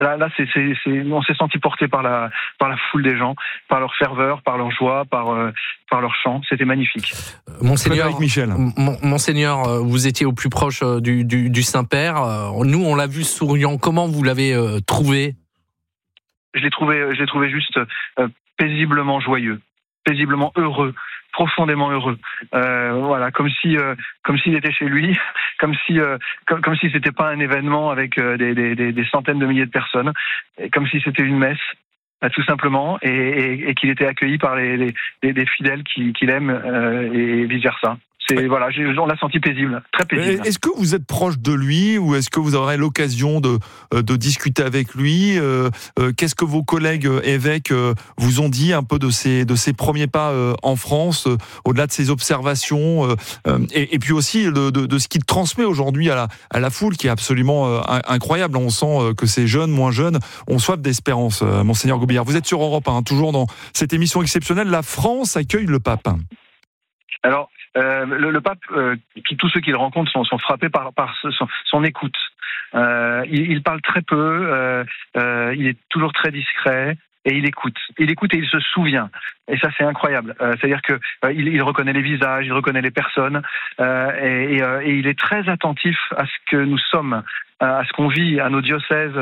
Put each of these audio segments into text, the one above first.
Là, on s'est senti porté par la foule des gens, par leur ferveur, par leur joie, par leur chant. C'était magnifique. Monseigneur Michel. Monseigneur, vous étiez au plus proche du Saint-Père. Nous, on l'a vu souriant. Comment vous l'avez trouvé ? Je l'ai trouvé juste paisiblement joyeux, paisiblement heureux, profondément heureux. Voilà, comme s'il était chez lui, comme si c'était pas un événement avec des centaines de milliers de personnes, comme si c'était une messe. Tout simplement, et qu'il était accueilli par les fidèles qu'il aime, et vice versa. Voilà, on l'a senti paisible, très paisible. Est-ce que vous êtes proche de lui, ou est-ce que vous aurez l'occasion de discuter avec lui ? Qu'est-ce que vos collègues évêques vous ont dit un peu de ses premiers pas en France, au-delà de ses observations, et puis aussi de ce qu'il transmet aujourd'hui à la foule, qui est absolument incroyable. On sent que ces jeunes, moins jeunes, ont soif d'espérance. Monseigneur Gobillard, vous êtes sur Europe 1, toujours dans cette émission exceptionnelle. La France accueille le pape. Alors, le pape, tous ceux qui le rencontrent sont frappés par son écoute. Il parle très peu, il est toujours très discret. Et il écoute et il se souvient. Et ça, c'est incroyable. C'est-à-dire que il reconnaît les visages, il reconnaît les personnes, et il est très attentif à ce que nous sommes, à ce qu'on vit, à nos diocèses.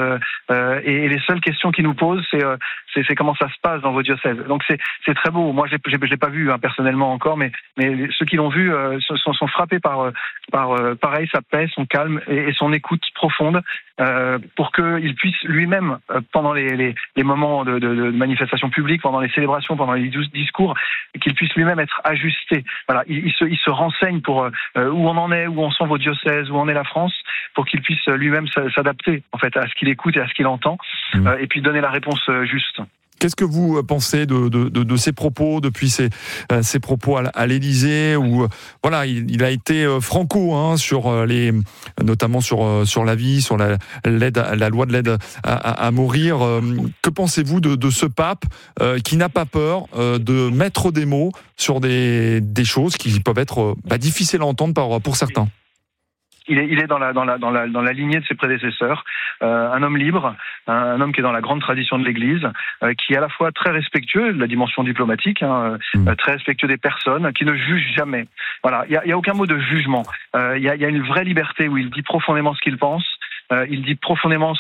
Et les seules questions qu'il nous pose, c'est comment ça se passe dans vos diocèses. Donc c'est très beau. Moi, je l'ai pas vu personnellement encore, mais ceux qui l'ont vu sont frappés par pareil, sa paix, son calme et son écoute profonde, pour qu'il puisse lui-même, pendant les moments de manifestation publique, pendant les célébrations, pendant les discours, qu'il puisse lui-même être ajusté. Voilà, il se renseigne pour où on en est, où en sont vos diocèses, où en est la France, pour qu'il puisse lui-même s'adapter en fait à ce qu'il écoute et à ce qu'il entend, et puis donner la réponse juste. Qu'est-ce que vous pensez de ces propos depuis ces propos à l'Élysée, où voilà, il a été franco sur notamment sur la vie, sur la loi de l'aide à mourir. Que pensez-vous de ce pape qui n'a pas peur de mettre des mots sur des choses qui peuvent être difficiles à entendre pour certains? Il est dans la lignée de ses prédécesseurs, un homme libre, un homme qui est dans la grande tradition de l'Église, qui est à la fois très respectueux de la dimension diplomatique, très respectueux des personnes, qui ne juge jamais. Voilà, il y a aucun mot de jugement. Il y a une vraie liberté où il dit profondément ce qu'il pense. Il dit profondément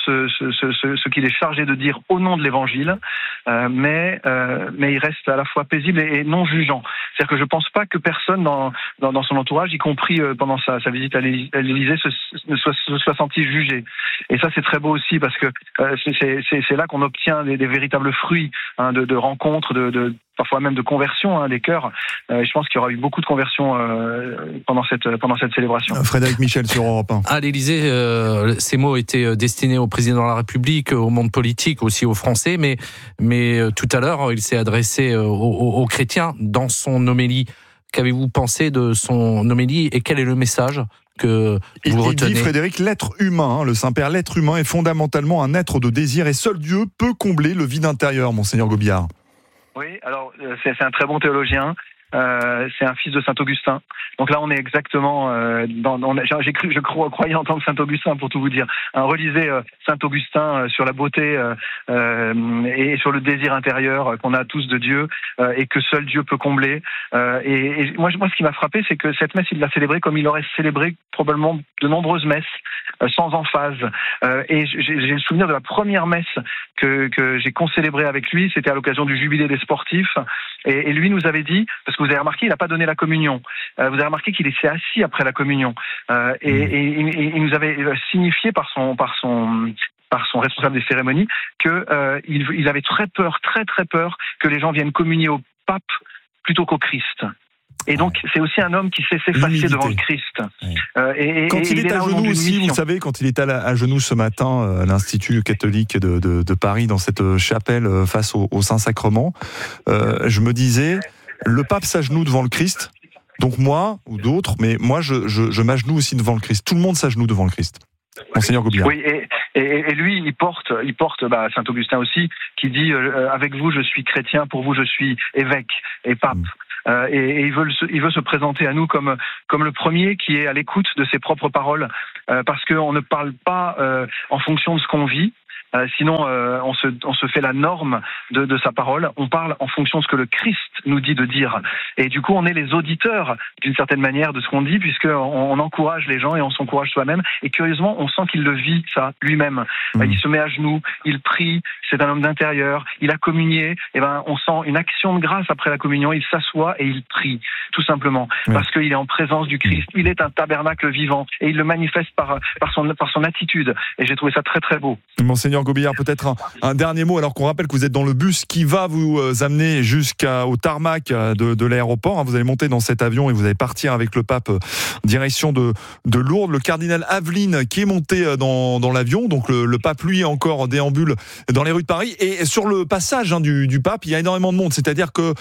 ce qu'il est chargé de dire au nom de l'Évangile, mais il reste à la fois paisible et non jugeant. C'est-à-dire que je pense pas que personne dans son entourage, y compris pendant sa visite à l'Élysée, ne soit senti jugé. Et ça, c'est très beau aussi, parce que c'est là qu'on obtient des véritables fruits de rencontres, parfois même de conversion des cœurs. Je pense qu'il y aura eu beaucoup de conversions pendant cette célébration. Frédéric Michel sur Europe 1. À l'Élysée, ces mots étaient destinés au président de la République, au monde politique, aussi aux Français, mais tout à l'heure, il s'est adressé aux chrétiens dans son homélie. Qu'avez-vous pensé de son homélie et quel est le message que vous retenez? Il dit, Frédéric, l'être humain, le Saint-Père, l'être humain est fondamentalement un être de désir, et seul Dieu peut combler le vide intérieur, Monseigneur Gobillard. Oui, alors c'est un très bon théologien. C'est un fils de Saint-Augustin. Donc là, on est exactement je croyais entendre Saint-Augustin, pour tout vous dire. Relisez Saint-Augustin sur la beauté et sur le désir intérieur qu'on a tous de Dieu, et que seul Dieu peut combler. Et moi, ce qui m'a frappé, c'est que cette messe, il l'a célébrée comme il aurait célébré probablement de nombreuses messes, sans emphase. Et j'ai le souvenir de la première messe que j'ai concélébrée avec lui. C'était à l'occasion du jubilé des sportifs. Et lui nous avait dit, parce que vous avez remarqué, il n'a pas donné la communion. Vous avez remarqué qu'il s'est assis après la communion. Et il nous avait signifié par son responsable des cérémonies qu'il avait très peur que les gens viennent communier au pape plutôt qu'au Christ. Et donc, c'est aussi un homme qui sait s'effacer devant le Christ. Quand il est à genoux aussi, vous savez, quand il est à genoux ce matin à l'Institut catholique de Paris, dans cette chapelle face au Saint-Sacrement, je me disais, le pape s'agenouille devant le Christ, donc moi, ou d'autres, mais moi, je m'agenouille aussi devant le Christ. Tout le monde s'agenouille devant le Christ. Monseigneur Gobillard. Oui, et lui, il porte Saint-Augustin aussi, qui dit avec vous je suis chrétien, pour vous je suis évêque et pape. Et il veut se présenter à nous comme le premier qui est à l'écoute de ses propres paroles, parce qu'on ne parle pas en fonction de ce qu'on vit, Sinon, on se fait la norme de sa parole. On parle en fonction de ce que le Christ nous dit de dire. Et du coup, on est les auditeurs d'une certaine manière de ce qu'on dit, puisqu'on encourage les gens et on s'encourage soi-même. Et curieusement, on sent qu'il le vit, ça, lui-même. Il se met à genoux, il prie, c'est un homme d'intérieur, il a communié. Et on sent une action de grâce après la communion. Il s'assoit et il prie, tout simplement, parce qu'il est en présence du Christ. Il est un tabernacle vivant et il le manifeste par son attitude. Et j'ai trouvé ça très très beau. Monseigneur Gobillard, peut-être un dernier mot, alors qu'on rappelle que vous êtes dans le bus qui va vous amener jusqu'au tarmac de l'aéroport. Vous allez monter dans cet avion et vous allez partir avec le pape direction de Lourdes. Le cardinal Aveline qui est monté dans l'avion, donc le pape lui encore déambule dans les rues de Paris. Et sur le passage du pape, il y a énormément de monde, c'est-à-dire que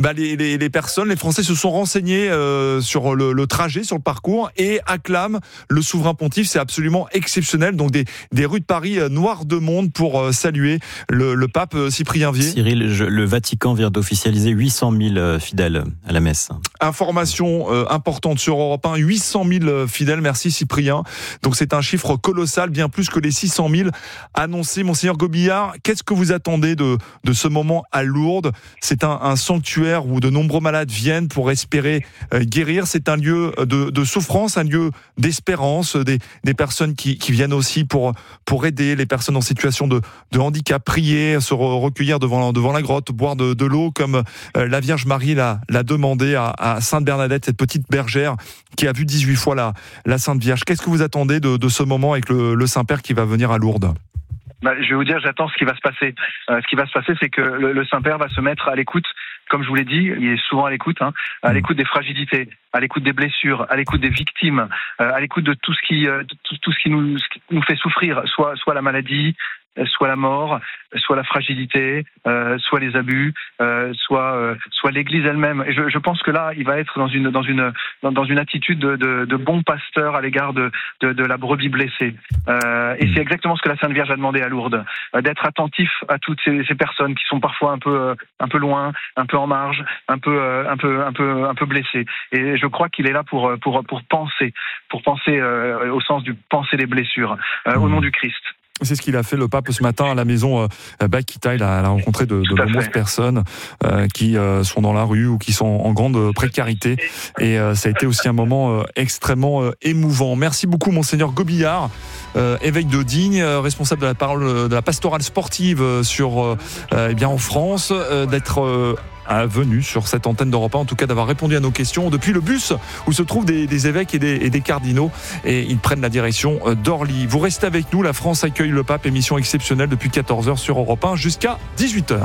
les personnes, les Français se sont renseignés sur le trajet, sur le parcours et acclament le souverain pontife. C'est absolument exceptionnel. Donc des rues de Paris noires de monde pour saluer le pape Cyprien Vier. Cyril, le Vatican vient d'officialiser 800 000 fidèles à la messe. Information importante sur Europe 1, 800 000 fidèles, merci Cyprien. Donc c'est un chiffre colossal, bien plus que les 600 000 annoncés. Monseigneur Gobillard, qu'est-ce que vous attendez de ce moment à Lourdes ? C'est un sanctuaire où de nombreux malades viennent pour espérer guérir. C'est un lieu de souffrance, un lieu d'espérance, des personnes qui viennent aussi pour aider les personnes en situation de handicap, prier, se recueillir devant la grotte, boire de l'eau comme la Vierge Marie l'a demandé à Sainte Bernadette, cette petite bergère qui a vu 18 fois la Sainte Vierge. Qu'est-ce que vous attendez de ce moment avec le Saint-Père qui va venir à Lourdes ? Je vais vous dire, j'attends ce qui va se passer. Ce qui va se passer, c'est que le Saint-Père va se mettre à l'écoute. Comme je vous l'ai dit, il est souvent à l'écoute, à l'écoute des fragilités, à l'écoute des blessures, à l'écoute des victimes, à l'écoute de tout ce qui nous fait souffrir, soit la maladie, soit la mort, soit la fragilité, soit les abus, soit l'Église elle-même. Et je pense que là, il va être dans une attitude de bon pasteur à l'égard de la brebis blessée. Et c'est exactement ce que la Sainte Vierge a demandé à Lourdes, d'être attentif à toutes ces personnes qui sont parfois un peu loin, un peu en marge, un peu blessées. Et je crois qu'il est là pour penser au sens du penser les blessures, au nom du Christ. C'est ce qu'il a fait le pape ce matin à la maison Bakita. Il a rencontré de nombreuses personnes qui sont dans la rue ou qui sont en grande précarité. Et ça a été aussi un moment extrêmement émouvant. Merci beaucoup, Monseigneur Gobillard, évêque de Digne, responsable de la parole de la pastorale sportive en France, d'être venu sur cette antenne d'Europe 1, en tout cas d'avoir répondu à nos questions depuis le bus où se trouvent des évêques et des cardinaux, et ils prennent la direction d'Orly. Vous restez avec nous, la France accueille le pape, émission exceptionnelle depuis 14h sur Europe 1 jusqu'à 18h.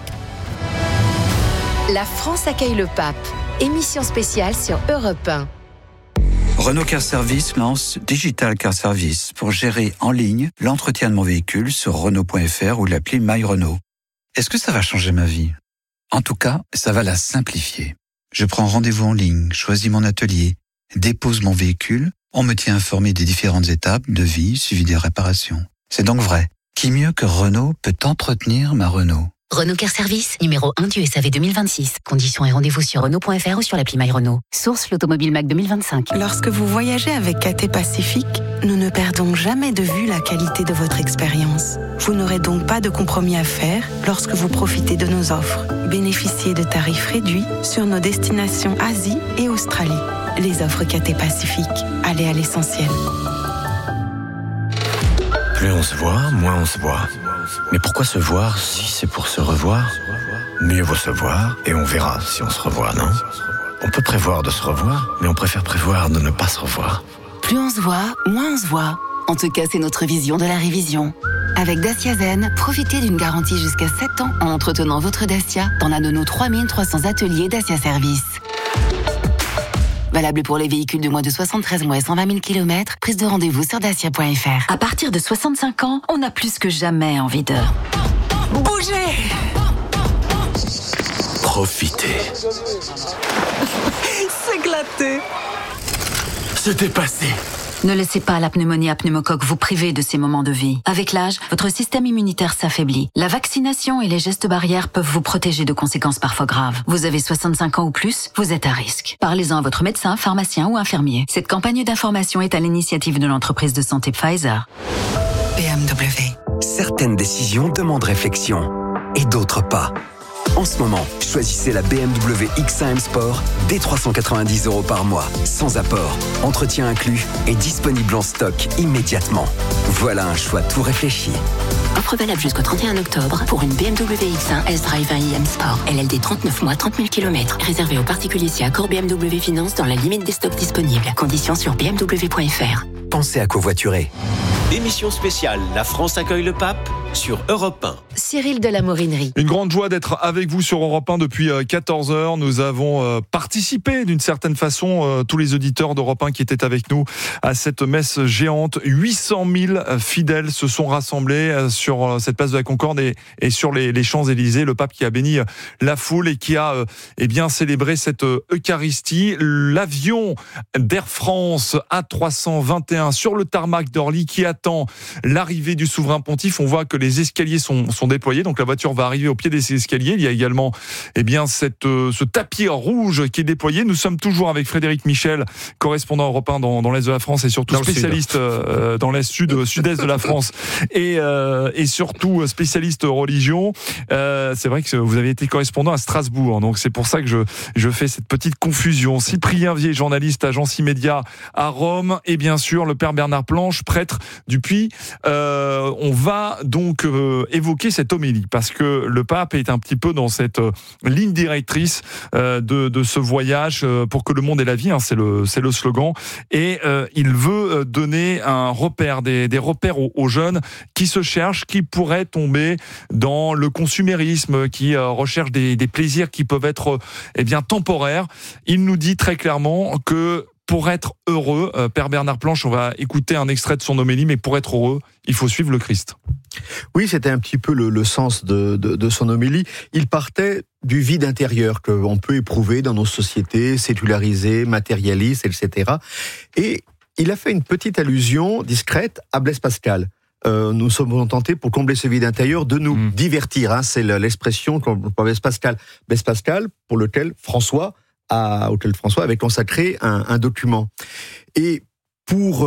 La France accueille le pape, émission spéciale sur Europe 1. Renault Car Service lance Digital Car Service pour gérer en ligne l'entretien de mon véhicule sur Renault.fr ou l'appli My Renault. Est-ce que ça va changer ma vie ? En tout cas, ça va la simplifier. Je prends rendez-vous en ligne, choisis mon atelier, dépose mon véhicule, on me tient informé des différentes étapes, devis, suivi des réparations. C'est donc vrai. Qui mieux que Renault peut entretenir ma Renault ? Renault Car Service, numéro 1 du SAV 2026. Conditions et rendez-vous sur Renault.fr ou sur l'appli My Renault. Source l'Automobile Mac 2025. Lorsque vous voyagez avec KT Pacifique, nous ne perdons jamais de vue la qualité de votre expérience. Vous n'aurez donc pas de compromis à faire lorsque vous profitez de nos offres. Bénéficiez de tarifs réduits sur nos destinations Asie et Australie. Les offres KT Pacifique. Allez à l'essentiel. Plus on se voit, moins on se voit. Mais pourquoi se voir si c'est pour se revoir ? Mieux vaut se voir et on verra si on se revoit, non ? On peut prévoir de se revoir, mais on préfère prévoir de ne pas se revoir. Plus on se voit, moins on se voit. En tout cas, c'est notre vision de la révision. Avec Dacia Zen, profitez d'une garantie jusqu'à 7 ans en entretenant votre Dacia dans l'un de nos 3300 ateliers Dacia Service. Valable pour les véhicules de moins de 73 mois et 120 000 km. Prise de rendez-vous sur dacia.fr. À partir de 65 ans, on a plus que jamais envie de bouger. Profitez. S'éclater. Se dépasser. Ne laissez pas la pneumonie à pneumocoque vous priver de ces moments de vie. Avec l'âge, votre système immunitaire s'affaiblit. La vaccination et les gestes barrières peuvent vous protéger de conséquences parfois graves. Vous avez 65 ans ou plus, vous êtes à risque. Parlez-en à votre médecin, pharmacien ou infirmier. Cette campagne d'information est à l'initiative de l'entreprise de santé Pfizer. BMW. Certaines décisions demandent réflexion et d'autres pas. En ce moment, choisissez la BMW X1 M Sport dès 390 € par mois, sans apport, entretien inclus et disponible en stock immédiatement. Voilà un choix tout réfléchi. Offre valable jusqu'au 31 octobre pour une BMW X1 S-Drive 20 iM Sport. LLD 39 mois, 30 000 km. Réservé aux particuliers si accord BMW Finance dans la limite des stocks disponibles. Conditions sur bmw.fr. Pensez à covoiturer. Émission spéciale, la France accueille le pape sur Europe 1. Cyril de la Morinerie. Une grande joie d'être avec vous sur Europe 1 depuis 14h. Nous avons participé d'une certaine façon, tous les auditeurs d'Europe 1 qui étaient avec nous à cette messe géante. 800 000 fidèles se sont rassemblés sur cette place de la Concorde et sur les Champs-Élysées. Le pape qui a béni la foule et qui a célébré cette Eucharistie. L'avion d'Air France A321 sur le tarmac d'Orly qui attend l'arrivée du souverain pontife. On voit que les escaliers sont déployés, donc la voiture va arriver au pied des escaliers. Il y a également ce tapis rouge qui est déployé. Nous sommes toujours avec Frédéric Michel, correspondant européen dans l'Est de la France et surtout spécialiste dans l'Est, sud-est de la France et surtout spécialiste religion. C'est vrai que vous avez été correspondant à Strasbourg, donc c'est pour ça que je fais cette petite confusion. Cyprien Vier, journaliste agence Immédia à Rome, et bien sûr le père Bernard Planche, prêtre du Puy. On va donc évoquer cette homélie parce que le pape est un petit peu dans cette ligne directrice de ce voyage pour que le monde ait la vie, c'est le slogan, et il veut donner un repère, des repères aux jeunes qui se cherchent, qui pourraient tomber dans le consumérisme, qui recherchent des plaisirs qui peuvent être temporaires. Il nous dit très clairement que pour être heureux, Père Bernard Planche, on va écouter un extrait de son homélie, mais pour être heureux, il faut suivre le Christ. Oui, c'était un petit peu le sens de son homélie. Il partait du vide intérieur que l'on peut éprouver dans nos sociétés sécularisées, matérialistes, etc. Et il a fait une petite allusion discrète à Blaise Pascal. Nous sommes tentés, pour combler ce vide intérieur, de nous divertir. C'est l'expression qu'on Blaise Pascal. Blaise Pascal, pour lequel François avait consacré un document. Et pour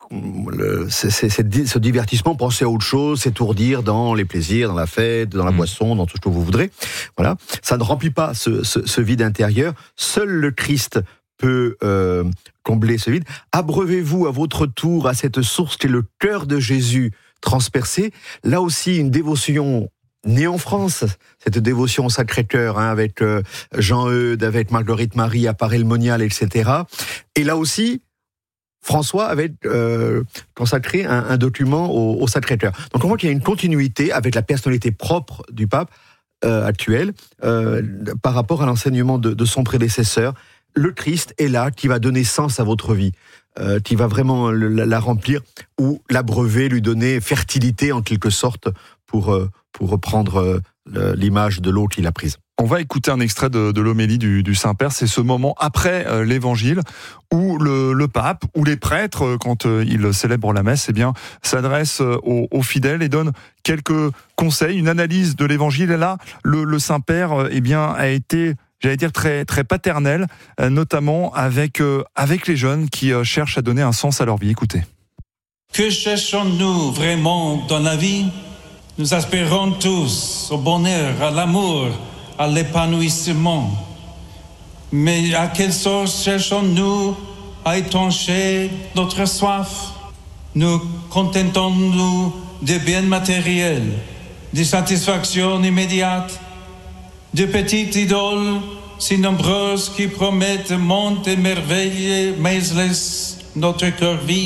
ce divertissement, penser à autre chose, s'étourdir dans les plaisirs, dans la fête, dans la boisson, dans tout ce que vous voudrez. Voilà, ça ne remplit pas ce vide intérieur. Seul le Christ peut combler ce vide. Abreuvez-vous à votre tour à cette source qui est le cœur de Jésus transpercé. Là aussi, une dévotion née en France, cette dévotion au Sacré-Cœur, avec Jean-Eudes, avec Marguerite Marie à Paray-le-Monial, etc. Et là aussi, François avait consacré un document au Sacré-Cœur. Donc on voit qu'il y a une continuité avec la personnalité propre du pape actuel par rapport à l'enseignement de son prédécesseur. Le Christ est là, qui va donner sens à votre vie, qui va vraiment la remplir ou l'abreuver, lui donner fertilité en quelque sorte pour reprendre l'image de l'eau qu'il a prise. On va écouter un extrait de l'homélie du Saint-Père. C'est ce moment après l'Évangile où le pape ou les prêtres, quand ils célèbrent la messe, s'adressent aux fidèles et donnent quelques conseils, une analyse de l'Évangile. Et là, le Saint-Père a été, j'allais dire, très, très paternel, notamment avec les jeunes qui cherchent à donner un sens à leur vie. Écoutez. Que cherchons-nous vraiment dans la vie ? Nous aspirons tous au bonheur, à l'amour, à l'épanouissement. Mais à quelle source cherchons-nous à étancher notre soif ? Nous contentons-nous des biens matériels, des satisfactions immédiates, de petites idoles si nombreuses qui promettent monts et merveilles, mais laissent notre cœur vide ?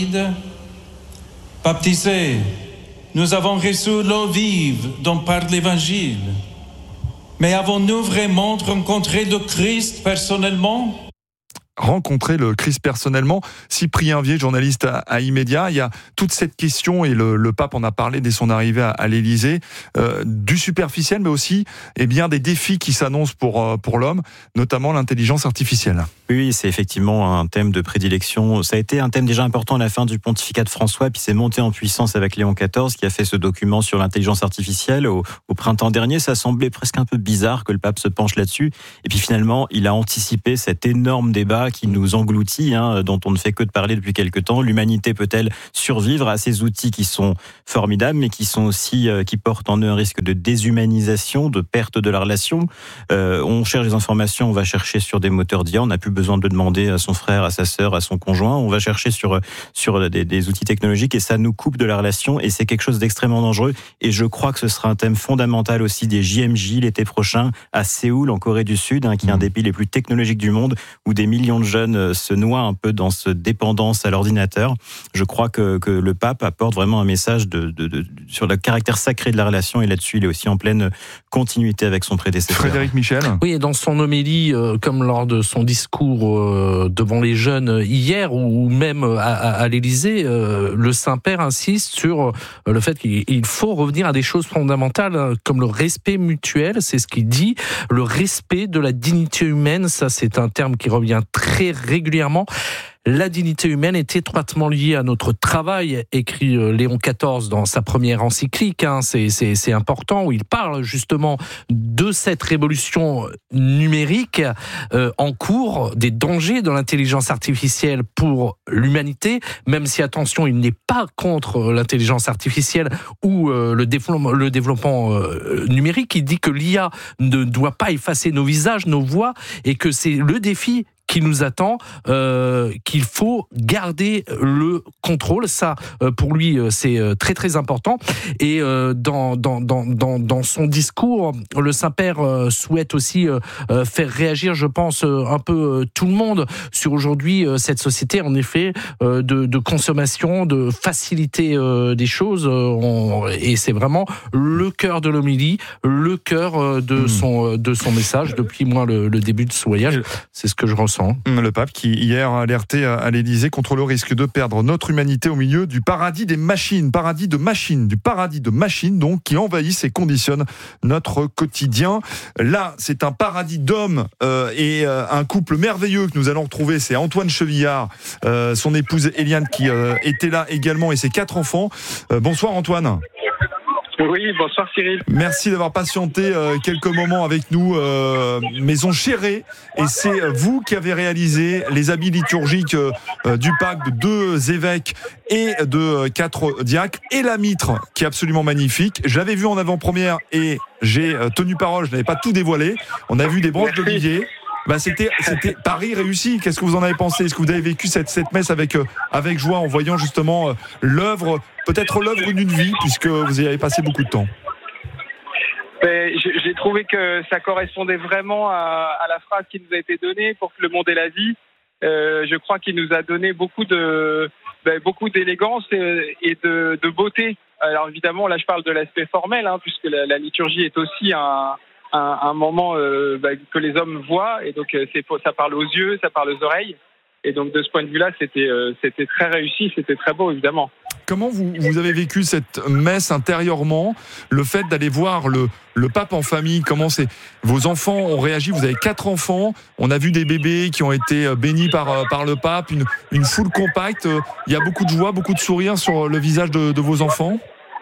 Baptisés, nous avons reçu l'eau vive dont parle l'Évangile. Mais avons-nous vraiment rencontré le Christ personnellement ? Rencontrer le Christ personnellement. Cyprien Vier, journaliste à Immédia, il y a toute cette question, et le pape en a parlé dès son arrivée à l'Élysée, du superficiel, mais aussi des défis qui s'annoncent pour l'homme, notamment l'intelligence artificielle. Oui, c'est effectivement un thème de prédilection. Ça a été un thème déjà important à la fin du pontificat de François, puis c'est monté en puissance avec Léon XIV, qui a fait ce document sur l'intelligence artificielle au printemps dernier. Ça semblait presque un peu bizarre que le pape se penche là-dessus. Et puis finalement, il a anticipé cet énorme débat combat qui nous engloutit, dont on ne fait que de parler depuis quelque temps. L'humanité peut-elle survivre à ces outils qui sont formidables, mais qui sont aussi qui portent en eux un risque de déshumanisation, de perte de la relation. On cherche des informations, on va chercher sur des moteurs d'IA. On n'a plus besoin de le demander à son frère, à sa sœur, à son conjoint. On va chercher sur des outils technologiques et ça nous coupe de la relation et c'est quelque chose d'extrêmement dangereux. Et je crois que ce sera un thème fondamental aussi des JMJ l'été prochain à Séoul, en Corée du Sud, qui est un des pays les plus technologiques du monde, où des millions de jeunes se noient un peu dans cette dépendance à l'ordinateur. Je crois que le pape apporte vraiment un message sur le caractère sacré de la relation et là-dessus, il est aussi en pleine continuité avec son prédécesseur. Frédéric Michel. Oui, et dans son homélie, comme lors de son discours devant les jeunes hier ou même à l'Élysée, le Saint-Père insiste sur le fait qu'il faut revenir à des choses fondamentales comme le respect mutuel, c'est ce qu'il dit, le respect de la dignité humaine, ça c'est un terme qui revient très régulièrement. La dignité humaine est étroitement liée à notre travail, écrit Léon XIV dans sa première encyclique. C'est important, où il parle justement de cette révolution numérique en cours, des dangers de l'intelligence artificielle pour l'humanité, même si, attention, il n'est pas contre l'intelligence artificielle ou le développement numérique. Il dit que l'IA ne doit pas effacer nos visages, nos voix, et que c'est le défi qui nous attend, qu'il faut garder le contrôle. Ça, pour lui, c'est très très important. Et dans son discours, le Saint-Père souhaite aussi faire réagir, je pense, un peu tout le monde sur aujourd'hui cette société, en effet, de consommation, de facilité des choses. Et c'est vraiment le cœur de l'homélie, le cœur de son message depuis le début de ce voyage. C'est ce que je ressens. Le pape qui hier a alerté à l'Élysée contre le risque de perdre notre humanité au milieu du paradis des machines, du paradis de machines donc qui envahissent et conditionnent notre quotidien. Là, c'est un paradis d'hommes et un couple merveilleux que nous allons retrouver, c'est Antoine Chevillard, son épouse Eliane qui était là également et ses 4 enfants. Bonsoir Antoine. Oui, bonsoir Cyril. Merci d'avoir patienté quelques moments avec nous, Maison Chérée. Et c'est vous qui avez réalisé les habits liturgiques du pape de 2 évêques et de 4 diacres et la mitre qui est absolument magnifique. Je l'avais vu en avant-première et j'ai tenu parole, je n'avais pas tout dévoilé. On a vu des branches d'olivier. C'était Paris réussi. Qu'est-ce que vous en avez pensé ? Est-ce que vous avez vécu cette messe avec joie en voyant justement peut-être l'œuvre d'une vie, puisque vous y avez passé beaucoup de temps ? J'ai trouvé que ça correspondait vraiment à la phrase qui nous a été donnée pour que le monde ait la vie. Je crois qu'il nous a donné beaucoup d'élégance et de beauté. Alors évidemment, là je parle de l'aspect formel, puisque la liturgie est aussi un moment que les hommes voient, et donc ça parle aux yeux, ça parle aux oreilles, et donc de ce point de vue-là, c'était très réussi, c'était très beau évidemment. Comment vous avez vécu cette messe intérieurement, le fait d'aller voir le pape en famille? Comment vos enfants ont réagi? Vous avez 4 enfants, on a vu des bébés qui ont été bénis par le pape, une foule compacte. Il y a beaucoup de joie, beaucoup de sourires sur le visage de vos enfants.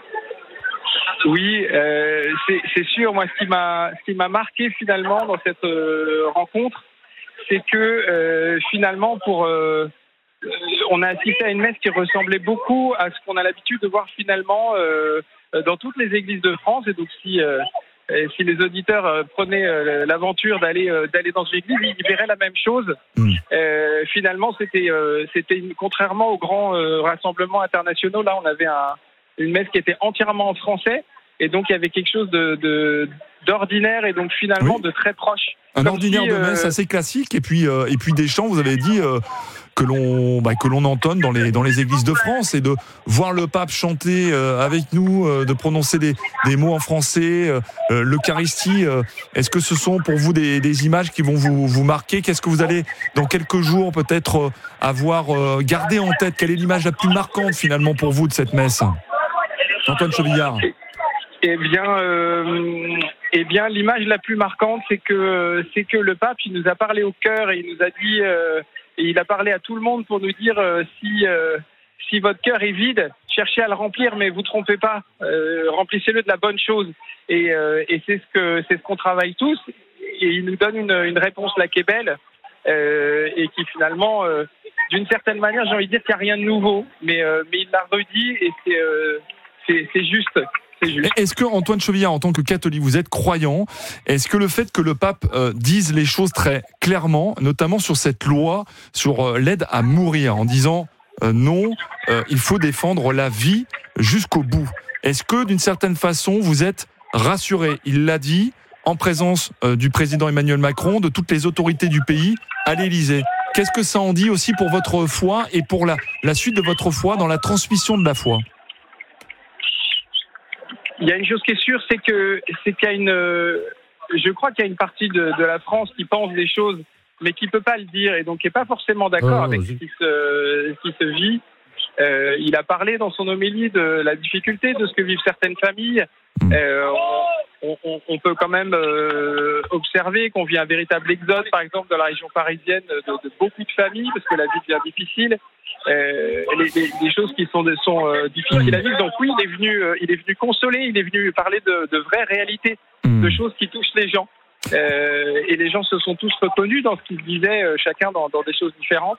Oui, c'est sûr. Moi, ce qui m'a marqué finalement dans cette rencontre, c'est que finalement, on a assisté à une messe qui ressemblait beaucoup à ce qu'on a l'habitude de voir finalement dans toutes les églises de France. Et donc, si les auditeurs prenaient l'aventure d'aller dans une église, ils verraient la même chose. Finalement, c'était contrairement aux grands rassemblements internationaux. Là, on avait une messe qui était entièrement en français, et donc il y avait quelque chose d'ordinaire et donc finalement de très proche. Un ordinaire de messe assez classique, et puis des chants, vous avez dit, que l'on entonne dans les églises de France, et de voir le pape chanter avec nous, de prononcer des mots en français, l'Eucharistie. Est-ce que ce sont pour vous des images qui vont vous marquer? Qu'est-ce que vous allez dans quelques jours peut-être avoir gardé en tête? Quelle est l'image la plus marquante finalement pour vous de cette messe, Antoine Chevillard? Eh bien, l'image la plus marquante, c'est que le pape, il nous a parlé au cœur, et il nous a dit, et il a parlé à tout le monde pour nous dire si votre cœur est vide, cherchez à le remplir, mais vous trompez pas, remplissez-le de la bonne chose. Et c'est ce qu'on travaille tous. Et il nous donne une réponse là qui est belle. et qui finalement, d'une certaine manière, j'ai envie de dire qu'il n'y a rien de nouveau, mais il l'a redit et c'est juste. Est-ce que, Antoine Chevillard, en tant que catholique, vous êtes croyant, est-ce que le fait que le pape dise les choses très clairement, notamment sur cette loi, sur l'aide à mourir, en disant non, il faut défendre la vie jusqu'au bout, est-ce que d'une certaine façon vous êtes rassuré? Il l'a dit en présence du président Emmanuel Macron, de toutes les autorités du pays à l'Élysée. Qu'est-ce que ça en dit aussi pour votre foi et pour la suite de votre foi dans la transmission de la foi? Il y a une chose qui est sûre, c'est qu'il y a je crois qu'il y a une partie de la France qui pense des choses, mais qui peut pas le dire et donc qui est pas forcément d'accord avec ce qui se vit. Il a parlé dans son homélie de la difficulté de ce que vivent certaines familles. On peut quand même observer qu'on vit un véritable exode, par exemple, dans la région parisienne, de beaucoup de familles, parce que la vie devient difficile. Les choses qui sont difficiles à vivre. Donc oui, il est venu consoler, il est venu parler de vraies réalités, de choses qui touchent les gens. Et les gens se sont tous reconnus dans ce qu'ils disaient, chacun dans des choses différentes.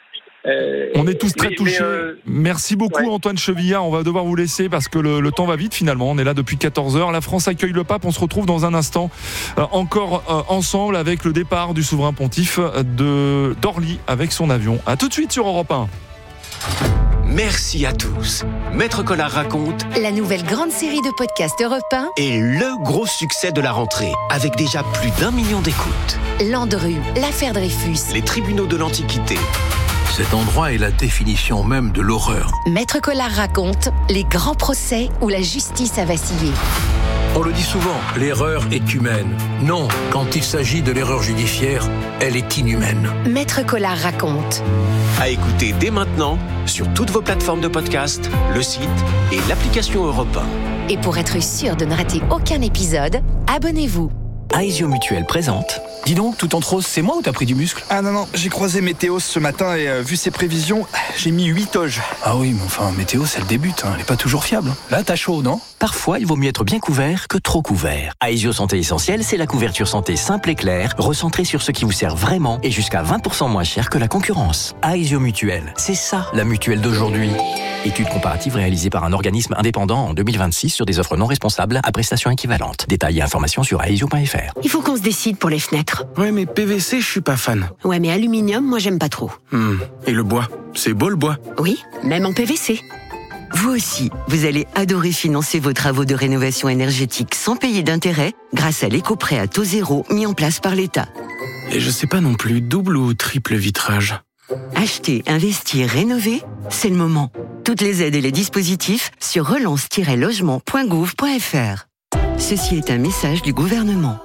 On est tous très touchés. Merci beaucoup Antoine Chevillard. On va devoir vous laisser parce que le temps va vite finalement. On est là depuis 14h. La France accueille le pape. On se retrouve dans un instant encore ensemble avec le départ du souverain pontife d'Orly avec son avion. À tout de suite sur Europe 1. Merci à tous. Maître Collard raconte la nouvelle grande série de podcasts Europe 1 et le gros succès de la rentrée avec déjà plus d'1 million d'écoutes. Landru, l'affaire Dreyfus, les tribunaux de l'Antiquité. Cet endroit est la définition même de l'horreur. Maître Collard raconte les grands procès où la justice a vacillé. On le dit souvent, l'erreur est humaine. Non, quand il s'agit de l'erreur judiciaire, elle est inhumaine. Maître Collard raconte. À écouter dès maintenant sur toutes vos plateformes de podcast, le site et l'application Europe 1. Et pour être sûr de ne rater aucun épisode, abonnez-vous. Aesio Mutuelle présente. Dis donc, tout en rose, c'est moi ou t'as pris du muscle? Ah non, j'ai croisé Météos ce matin et vu ses prévisions, j'ai mis 8 oges. Ah oui, mais enfin, Météos, elle débute, elle est pas toujours fiable. Là, t'as chaud, non? Parfois, il vaut mieux être bien couvert que trop couvert. Aesio Santé Essentielle, c'est la couverture santé simple et claire, recentrée sur ce qui vous sert vraiment et jusqu'à 20% moins cher que la concurrence. Aesio Mutuelle, c'est ça, la mutuelle d'aujourd'hui. Étude comparative réalisée par un organisme indépendant en 2026 sur des offres non responsables à prestations équivalentes. Détails et informations sur aesio.fr. Il faut qu'on se décide pour les fenêtres. Ouais, mais PVC, je suis pas fan. Ouais, mais aluminium, moi j'aime pas trop. Et le bois? C'est beau le bois? Oui, même en PVC. Vous aussi, vous allez adorer financer vos travaux de rénovation énergétique sans payer d'intérêt grâce à l'éco-prêt à taux zéro mis en place par l'État. Et je sais pas non plus, double ou triple vitrage? Acheter, investir, rénover, c'est le moment. Toutes les aides et les dispositifs sur relance-logement.gouv.fr. Ceci est un message du gouvernement.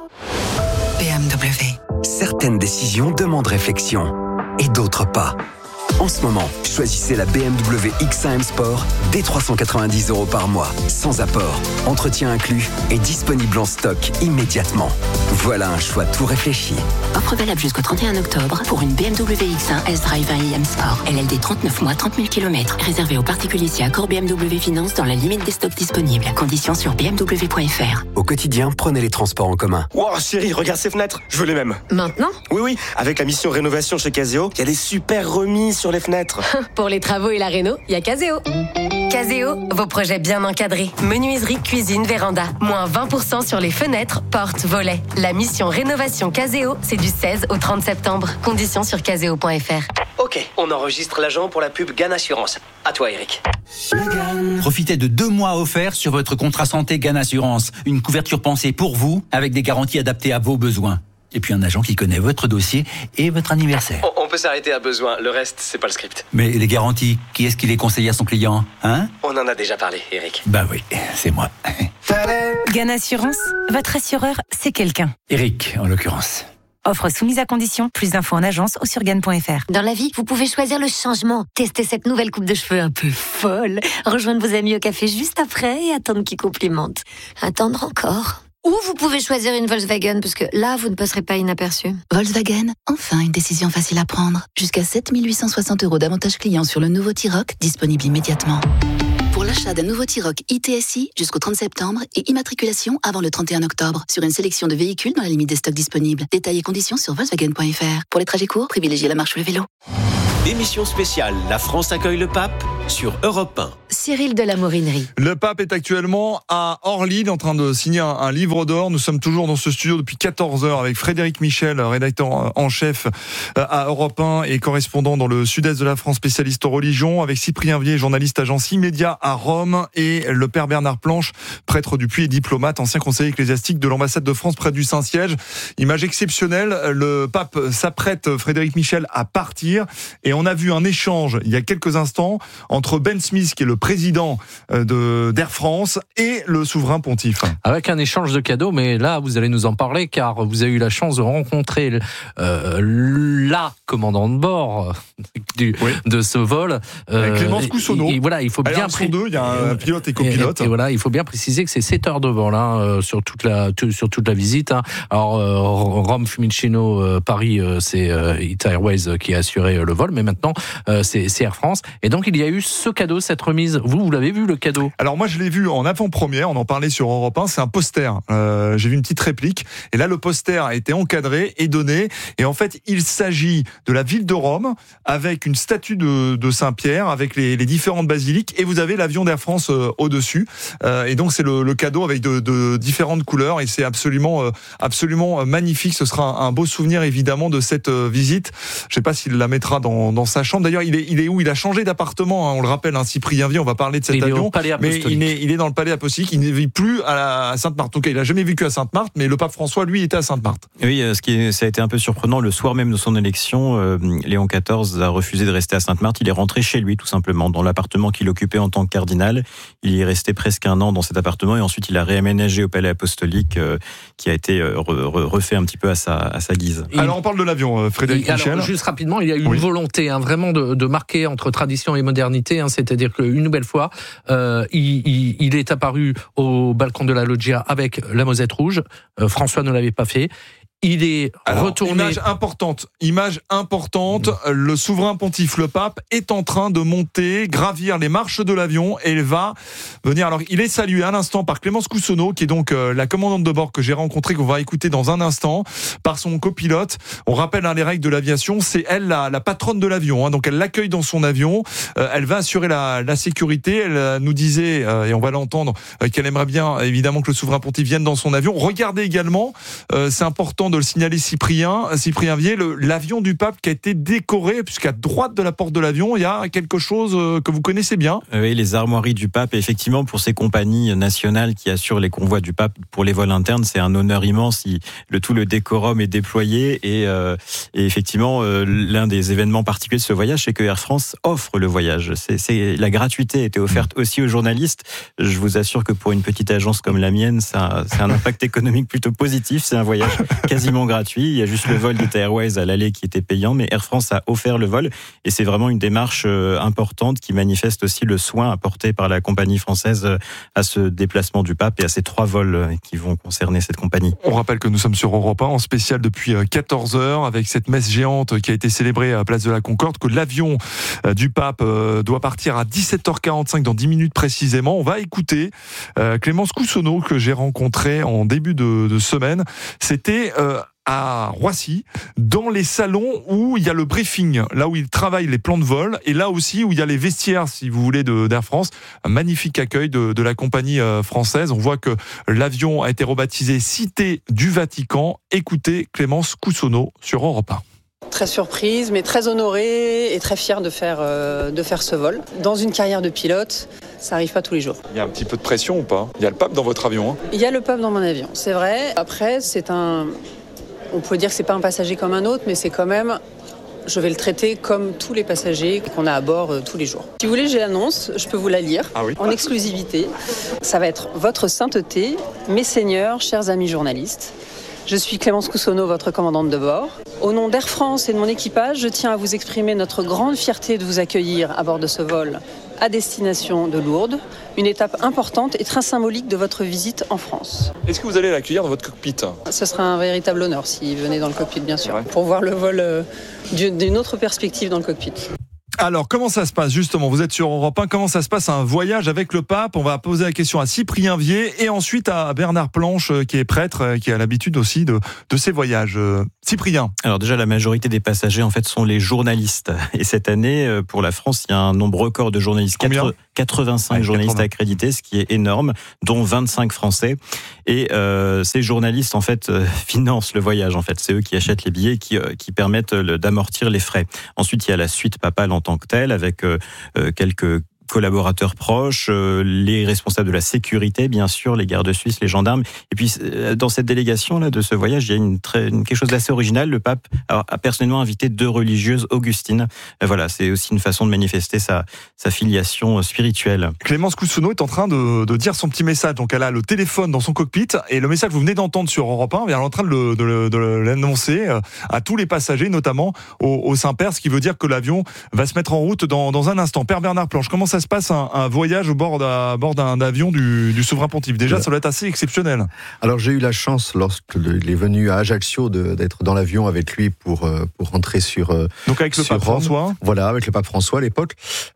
BMW. Certaines décisions demandent réflexion et d'autres pas. En ce moment, choisissez la BMW X1 M Sport dès 390 € par mois, sans apport, entretien inclus et disponible en stock immédiatement. Voilà un choix tout réfléchi. Offre valable jusqu'au 31 octobre pour une BMW X1 S-Drive 1 iM Sport. LLD 39 mois, 30 000 km. Réservé aux particuliers si accord BMW Finance dans la limite des stocks disponibles. Conditions sur bmw.fr. Au quotidien, prenez les transports en commun. Wow, chérie, regarde ces fenêtres. Je veux les mêmes. Maintenant? Oui, avec la mission rénovation chez Caseo, il y a des super remises sur les fenêtres. Pour les travaux et la réno, il y a Caseo. Caseo, vos projets bien encadrés. Menuiserie, cuisine, véranda. Moins 20% sur les fenêtres, portes, volets. La mission rénovation Caseo, c'est du 16 au 30 septembre. Conditions sur caseo.fr. Ok, on enregistre l'agent pour la pub GAN Assurance. À toi, Eric. Profitez de 2 mois offerts sur votre contrat santé GAN Assurance. Une couverture pensée pour vous, avec des garanties adaptées à vos besoins. Et puis un agent qui connaît votre dossier et votre anniversaire. On peut s'arrêter à besoin, le reste, c'est pas le script. Mais les garanties, qui est-ce qui les conseille à son client, hein? On en a déjà parlé, Eric. Bah oui, c'est moi. GAN Assurance, votre assureur, c'est quelqu'un. Eric, en l'occurrence. Offre soumise à condition, plus d'infos en agence ou sur GAN.fr. Dans la vie, vous pouvez choisir le changement. Tester cette nouvelle coupe de cheveux un peu folle. Rejoindre vos amis au café juste après et attendre qu'ils complimentent. Attendre encore. Ou vous pouvez choisir une Volkswagen, parce que là, vous ne passerez pas inaperçu. Volkswagen, enfin une décision facile à prendre. Jusqu'à 7 860 € d'avantages clients sur le nouveau T-Roc, disponible immédiatement. Pour l'achat d'un nouveau T-Roc ITSI jusqu'au 30 septembre et immatriculation avant le 31 octobre sur une sélection de véhicules dans la limite des stocks disponibles. Détails et conditions sur Volkswagen.fr. Pour les trajets courts, privilégiez la marche ou le vélo. Émission spéciale La France accueille le pape sur Europe 1. Cyril de la Morinerie. Le pape est actuellement à Orly, en train de signer un livre d'or. Nous sommes toujours dans ce studio depuis 14 heures avec Frédéric Michel, rédacteur en chef à Europe 1 et correspondant dans le sud-est de la France, spécialiste en religion, avec Cyprien Vier, journaliste agence Immédiat à Rome, et le père Bernard Planche, prêtre du Puy et diplomate, ancien conseiller ecclésiastique de l'ambassade de France près du Saint-Siège. Image exceptionnelle, le pape s'apprête, Frédéric Michel, à partir, et on a vu un échange il y a quelques instants entre Ben Smith, qui est le président d'Air France, et le souverain pontife. Avec un échange de cadeaux, mais là, vous allez nous en parler, car vous avez eu la chance de rencontrer la commandant de bord de ce vol. Clémence Coussonneau. Voilà, il faut bien il y a un pilote et copilote. Et voilà, il faut bien préciser que c'est 7 heures de vol sur toute la visite. Alors, Rome, Fiumicino, Paris, c'est Ita Airways qui a assuré le vol, mais maintenant, c'est Air France. Et donc, il y a eu ce cadeau, cette remise. Vous l'avez vu, le cadeau? Alors, moi, je l'ai vu en avant-première. On en parlait sur Europe 1. C'est un poster. J'ai vu une petite réplique. Et là, le poster a été encadré et donné. Et en fait, il s'agit de la ville de Rome, avec une statue de Saint-Pierre, avec les différentes basiliques. Et vous avez l'avion d'Air France au-dessus. Et donc, c'est le cadeau avec de différentes couleurs. Et c'est absolument magnifique. Ce sera un beau souvenir, évidemment, de cette visite. Je ne sais pas s'il la mettra dans sa chambre. D'ailleurs, il est où? Il a changé d'appartement, on le rappelle, Cyprien Vier, on va parler de cet avion. Mais il est dans le palais apostolique, il ne vit plus à Sainte-Marthe. Donc il n'a jamais vécu à Sainte-Marthe, mais le pape François, lui, était à Sainte-Marthe. Oui, ça a été un peu surprenant. Le soir même de son élection, Léon XIV a refusé de rester à Sainte-Marthe. Il est rentré chez lui, tout simplement, dans l'appartement qu'il occupait en tant que cardinal. Il y est resté presque un an dans cet appartement, et ensuite il a réaménagé au palais apostolique, qui a été refait un petit peu à sa guise. Alors on parle de l'avion, Frédéric Michel. Alors, juste rapidement, il y a eu une volonté vraiment de marquer entre tradition et modernité, c'est-à-dire qu'une nouvelle fois, il est apparu au balcon de la loggia avec la Mosette rouge. François ne l'avait pas fait. Il est retourné. Image importante. Le souverain pontife, le pape, est en train de monter, gravir les marches de l'avion, et il va venir. Alors, il est salué à l'instant par Clémence Coussonneau, qui est donc la commandante de bord que j'ai rencontrée, qu'on va écouter dans un instant, par son copilote. On rappelle les règles de l'aviation. C'est elle la patronne de l'avion. Donc, elle l'accueille dans son avion. Elle va assurer la sécurité. Elle nous disait, et on va l'entendre, qu'elle aimerait bien, évidemment, que le souverain pontife vienne dans son avion. Regardez également, c'est important de le signaler, Cyprien Vier, l'avion du pape qui a été décoré, puisqu'à droite de la porte de l'avion, il y a quelque chose que vous connaissez bien. Oui, les armoiries du pape. Et effectivement, pour ces compagnies nationales qui assurent les convois du pape pour les vols internes, c'est un honneur immense. Tout le décorum est déployé. Et effectivement, l'un des événements particuliers de ce voyage, c'est que Air France offre le voyage. La gratuité a été offerte aussi aux journalistes. Je vous assure que pour une petite agence comme la mienne, c'est un impact économique plutôt positif. C'est un voyage quasiment gratuit. Il y a juste le vol d'Ita Airways à l'aller qui était payant, mais Air France a offert le vol, et c'est vraiment une démarche importante qui manifeste aussi le soin apporté par la compagnie française à ce déplacement du pape et à ces 3 vols qui vont concerner cette compagnie. On rappelle que nous sommes sur Europe 1 en spécial depuis 14 heures avec cette messe géante qui a été célébrée à Place de la Concorde, que l'avion du pape doit partir à 17h45 dans 10 minutes précisément. On va écouter Clémence Coussonneau, que j'ai rencontrée en début de semaine. C'était à Roissy, dans les salons où il y a le briefing, là où ils travaillent les plans de vol, et là aussi où il y a les vestiaires, si vous voulez, d'Air France. Un magnifique accueil de la compagnie française. On voit que l'avion a été rebaptisé Cité du Vatican. Écoutez Clémence Coussonneau sur Europe 1. Très surprise, mais très honorée et très fière de faire ce vol. Dans une carrière de pilote, ça n'arrive pas tous les jours. Il y a un petit peu de pression ou pas? Il y a le pape dans votre avion, hein? Il y a le pape dans mon avion, c'est vrai. Après, on peut dire que c'est pas un passager comme un autre, mais c'est quand même, je vais le traiter comme tous les passagers qu'on a à bord tous les jours. Si vous voulez, j'ai l'annonce, je peux vous la lire en exclusivité. Ça va être Votre Sainteté, mes seigneurs, chers amis journalistes. Je suis Clémence Coussonneau, votre commandante de bord. Au nom d'Air France et de mon équipage, je tiens à vous exprimer notre grande fierté de vous accueillir à bord de ce vol à destination de Lourdes, une étape importante et très symbolique de votre visite en France. Est-ce que vous allez l'accueillir dans votre cockpit? Ce sera un véritable honneur s'il venait dans le cockpit, bien sûr, pour voir le vol d'une autre perspective dans le cockpit. Alors, comment ça se passe justement? Vous êtes sur Europe 1, comment ça se passe un voyage avec le pape? On va poser la question à Cyprien Vier et ensuite à Bernard Planche, qui est prêtre, qui a l'habitude aussi de ces voyages. Cyprien. Alors déjà, la majorité des passagers en fait sont les journalistes. Et cette année, pour la France, il y a un nombre record de journalistes. 85 journalistes accrédités, ce qui est énorme, dont 25 Français. Et ces journalistes en fait financent le voyage. En fait, c'est eux qui achètent les billets, qui permettent d'amortir les frais. Ensuite, il y a la suite papale en tant que telle, avec quelques collaborateurs proches, les responsables de la sécurité, bien sûr, les gardes suisses, les gendarmes. Et puis, dans cette délégation-là de ce voyage, il y a quelque chose d'assez original. Le pape a personnellement invité 2 religieuses augustines. Voilà, c'est aussi une façon de manifester sa filiation spirituelle. Clémence Coussounneau est en train de dire son petit message. Donc, elle a le téléphone dans son cockpit et le message que vous venez d'entendre sur Europe 1, elle est en train de l'annoncer à tous les passagers, notamment au Saint-Père, ce qui veut dire que l'avion va se mettre en route dans un instant. Père Bernard Planche, comment ça se passe un voyage à bord d'un avion du souverain pontife? Déjà, ça doit être assez exceptionnel. Alors, j'ai eu la chance, lorsqu'il est venu à Ajaccio, d'être dans l'avion avec lui pour rentrer sur donc avec le pape Rome. François. Voilà, avec le pape François à l'époque.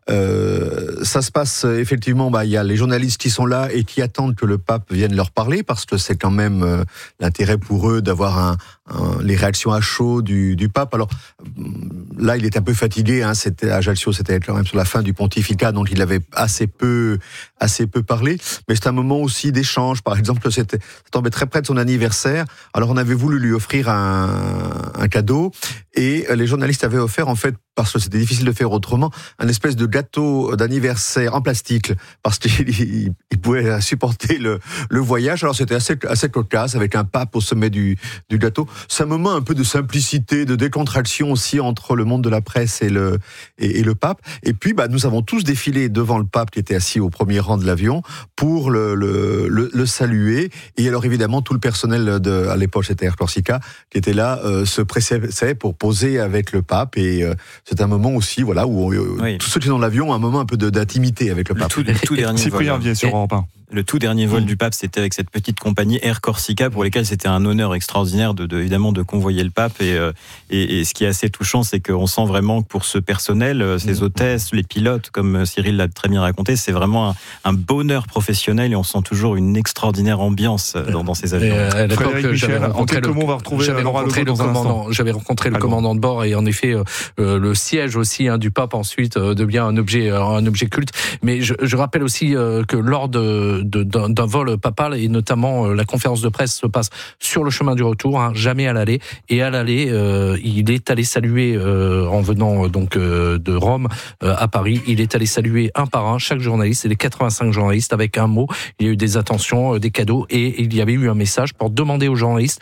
Ça se passe effectivement, il y a les journalistes qui sont là et qui attendent que le pape vienne leur parler, parce que c'est quand même l'intérêt pour eux d'avoir les réactions à chaud du pape. Alors là, il est un peu fatigué, hein, c'était à Ajaccio, c'était quand même sur la fin du pontificat, donc il avait assez peu parlé, mais c'est un moment aussi d'échange. Par exemple, ça tombait très près de son anniversaire, alors on avait voulu lui offrir un cadeau, et les journalistes avaient offert, en fait, parce que c'était difficile de faire autrement, un espèce de gâteau d'anniversaire en plastique, parce qu'il pouvait supporter le voyage. Alors c'était assez cocasse, avec un pape au sommet du gâteau. C'est un moment un peu de simplicité, de décontraction aussi entre le monde de la presse et le pape. Et puis, nous avons tous défilé devant le pape, qui était assis au premier rang de l'avion, pour le saluer. Et alors évidemment, tout le personnel à l'époque, c'était Air Corsica, qui était là, se pressait pour poser avec le pape. Et c'est un moment aussi, voilà, où tous ceux qui sont dans l'avion ont un moment un peu d'intimité avec le pape. Le tout dernier vol. Sur Europe 1. Le tout dernier vol du pape, c'était avec cette petite compagnie Air Corsica, pour lesquels c'était un honneur extraordinaire évidemment de convoyer le pape. Et ce qui est assez touchant, c'est qu'on sent vraiment que pour ce personnel, ces hôtesses, les pilotes, comme Cyril l'a très bien raconté, c'est vraiment un bonheur professionnel, et on sent toujours une extraordinaire ambiance dans ces avions. Frédéric Michel, en quelques mots, on va retrouver J'avais rencontré le commandant de bord, et en effet, le siège aussi du pape ensuite devient un objet culte. Mais je rappelle aussi que lors d'un vol papal, et notamment la conférence de presse se passe sur le chemin du retour, jamais à l'aller. Et à l'aller, il est allé saluer, en venant donc de Rome à Paris, il est allé saluer un par un chaque journaliste, et les 85 journalistes, avec un mot. Il y a eu des attentions, des cadeaux, et il y avait eu un message pour demander aux journalistes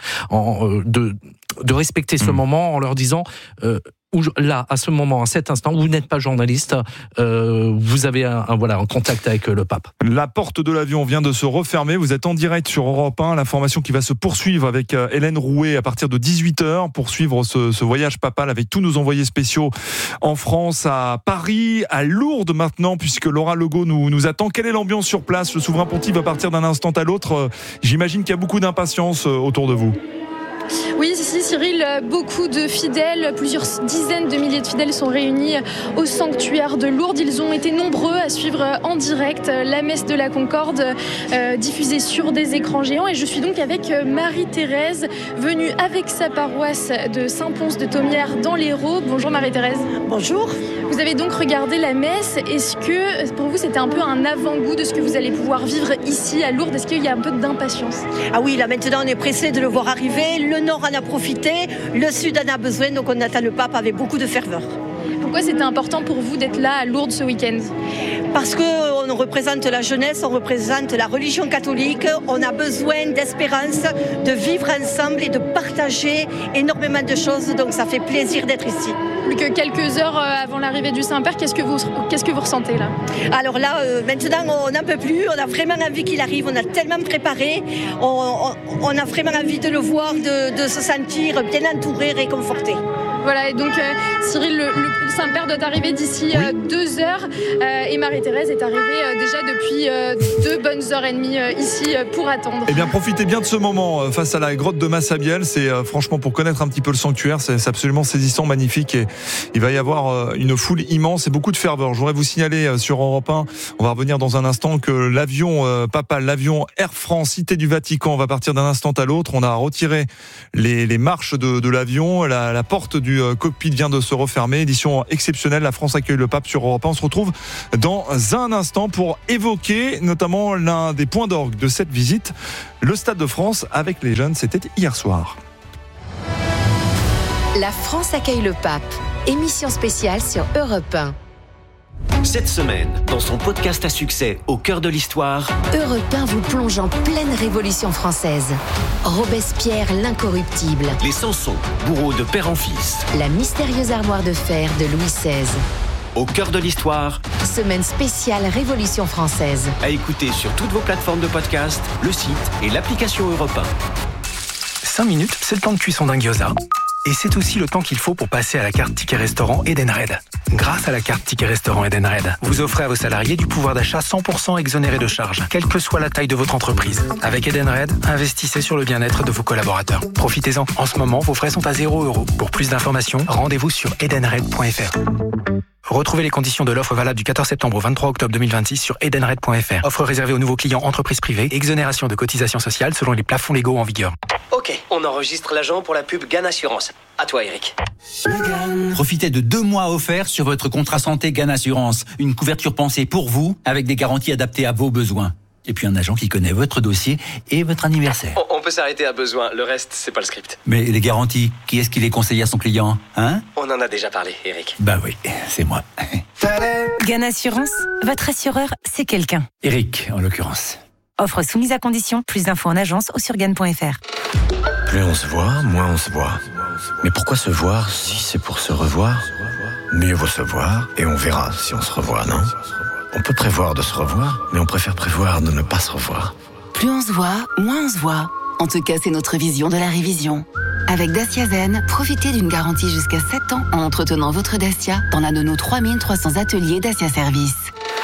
de respecter ce moment, en leur disant là, à ce moment, à cet instant, vous n'êtes pas journaliste, vous avez un contact avec le pape. La porte de l'avion vient de se refermer. Vous êtes en direct sur Europe 1. L'information qui va se poursuivre avec Hélène Rouet à partir de 18h pour suivre ce voyage papal avec tous nos envoyés spéciaux en France, à Paris, à Lourdes maintenant, puisque Laura Legault nous attend. Quelle est l'ambiance sur place? Le souverain pontife va partir d'un instant à l'autre. J'imagine qu'il y a beaucoup d'impatience autour de vous. Oui, Cyril, beaucoup de fidèles, plusieurs dizaines de milliers de fidèles sont réunis au sanctuaire de Lourdes. Ils ont été nombreux à suivre en direct la messe de la Concorde diffusée sur des écrans géants. Et je suis donc avec Marie-Thérèse, venue avec sa paroisse de Saint-Pons de Thomières dans l'Hérault. Bonjour Marie-Thérèse. Bonjour. Vous avez donc regardé la messe. Est-ce que pour vous c'était un peu un avant-goût de ce que vous allez pouvoir vivre ici à Lourdes? Est-ce qu'il y a un peu d'impatience? Ah oui, là maintenant on est pressé de le voir arriver. Le Nord en a profité, le Sud en a besoin, donc on attend le pape avec beaucoup de ferveur. Pourquoi c'était important pour vous d'être là à Lourdes ce week-end? Parce qu'on représente la jeunesse, on représente la religion catholique, on a besoin d'espérance, de vivre ensemble et de partager énormément de choses, donc ça fait plaisir d'être ici. Plus que quelques heures avant l'arrivée du Saint-Père, qu'est-ce que vous ressentez là? Alors là, maintenant on n'en peut plus, on a vraiment envie qu'il arrive, on a tellement préparé, on a vraiment envie de le voir, de se sentir bien entouré, réconforté. Voilà, et donc Cyril, le Saint-Père doit arriver d'ici 2 heures et Marie-Thérèse est arrivée déjà depuis 2 bonnes heures et demie ici pour attendre. Eh bien, profitez bien de ce moment face à la grotte de Massabielle. C'est franchement, pour connaître un petit peu le sanctuaire, c'est absolument saisissant, magnifique, et il va y avoir une foule immense et beaucoup de ferveur. Je voudrais vous signaler sur Europe 1, on va revenir dans un instant, que l'avion papal, l'avion Air France Cité du Vatican va partir d'un instant à l'autre. On a retiré les marches de l'avion, la porte du cockpit vient de se refermer. Édition exceptionnelle, la France accueille le pape sur Europe 1. On se retrouve dans un instant pour évoquer notamment l'un des points d'orgue de cette visite, le Stade de France avec les jeunes. C'était hier soir. La France accueille le pape. Émission spéciale sur Europe 1. Cette semaine, dans son podcast à succès Au cœur de l'histoire, Europe 1 vous plonge en pleine Révolution française. Robespierre l'incorruptible. les Samson, bourreaux de père en fils. La mystérieuse armoire de fer de Louis XVI. Au cœur de l'histoire, Semaine spéciale Révolution française. à écouter sur toutes vos plateformes de podcast, le site et l'application Europe 1. 5 minutes, c'est le temps de cuisson d'un gyoza. Et c'est aussi le temps qu'il faut pour passer à la carte Ticket Restaurant Edenred. Grâce à la carte Ticket Restaurant Edenred, vous offrez à vos salariés du pouvoir d'achat 100% exonéré de charges, quelle que soit la taille de votre entreprise. Avec Edenred, investissez sur le bien-être de vos collaborateurs. Profitez-en. En ce moment, vos frais sont à 0 €. Pour plus d'informations, rendez-vous sur edenred.fr. Retrouvez les conditions de l'offre valable du 14 septembre au 23 octobre 2026 sur edenred.fr. Offre réservée aux nouveaux clients entreprises privées. Exonération de cotisations sociales selon les plafonds légaux en vigueur. Ok, on enregistre l'agent pour la pub GAN Assurance. À toi, Eric. Profitez de 2 mois offerts sur votre contrat santé GAN Assurance. Une couverture pensée pour vous, avec des garanties adaptées à vos besoins. Et puis un agent qui connaît votre dossier et votre anniversaire. On peut s'arrêter à besoin, le reste, c'est pas le script. Mais les garanties, qui est-ce qui les conseille à son client, hein? On en a déjà parlé, Eric. Bah oui, c'est moi. GAN Assurance, votre assureur, c'est quelqu'un. Eric, en l'occurrence. Offre soumise à condition, plus d'infos en agence ou sur GAN.fr. Plus on se voit, moins on se voit. Mais pourquoi se voir si c'est pour se revoir? Mieux vaut se voir et on verra si on se revoit, non? On peut prévoir de se revoir, mais on préfère prévoir de ne pas se revoir. Plus on se voit, moins on se voit. En tout cas, c'est notre vision de la révision. Avec Dacia Zen, profitez d'une garantie jusqu'à 7 ans en entretenant votre Dacia dans l'un de nos 3300 ateliers Dacia Service.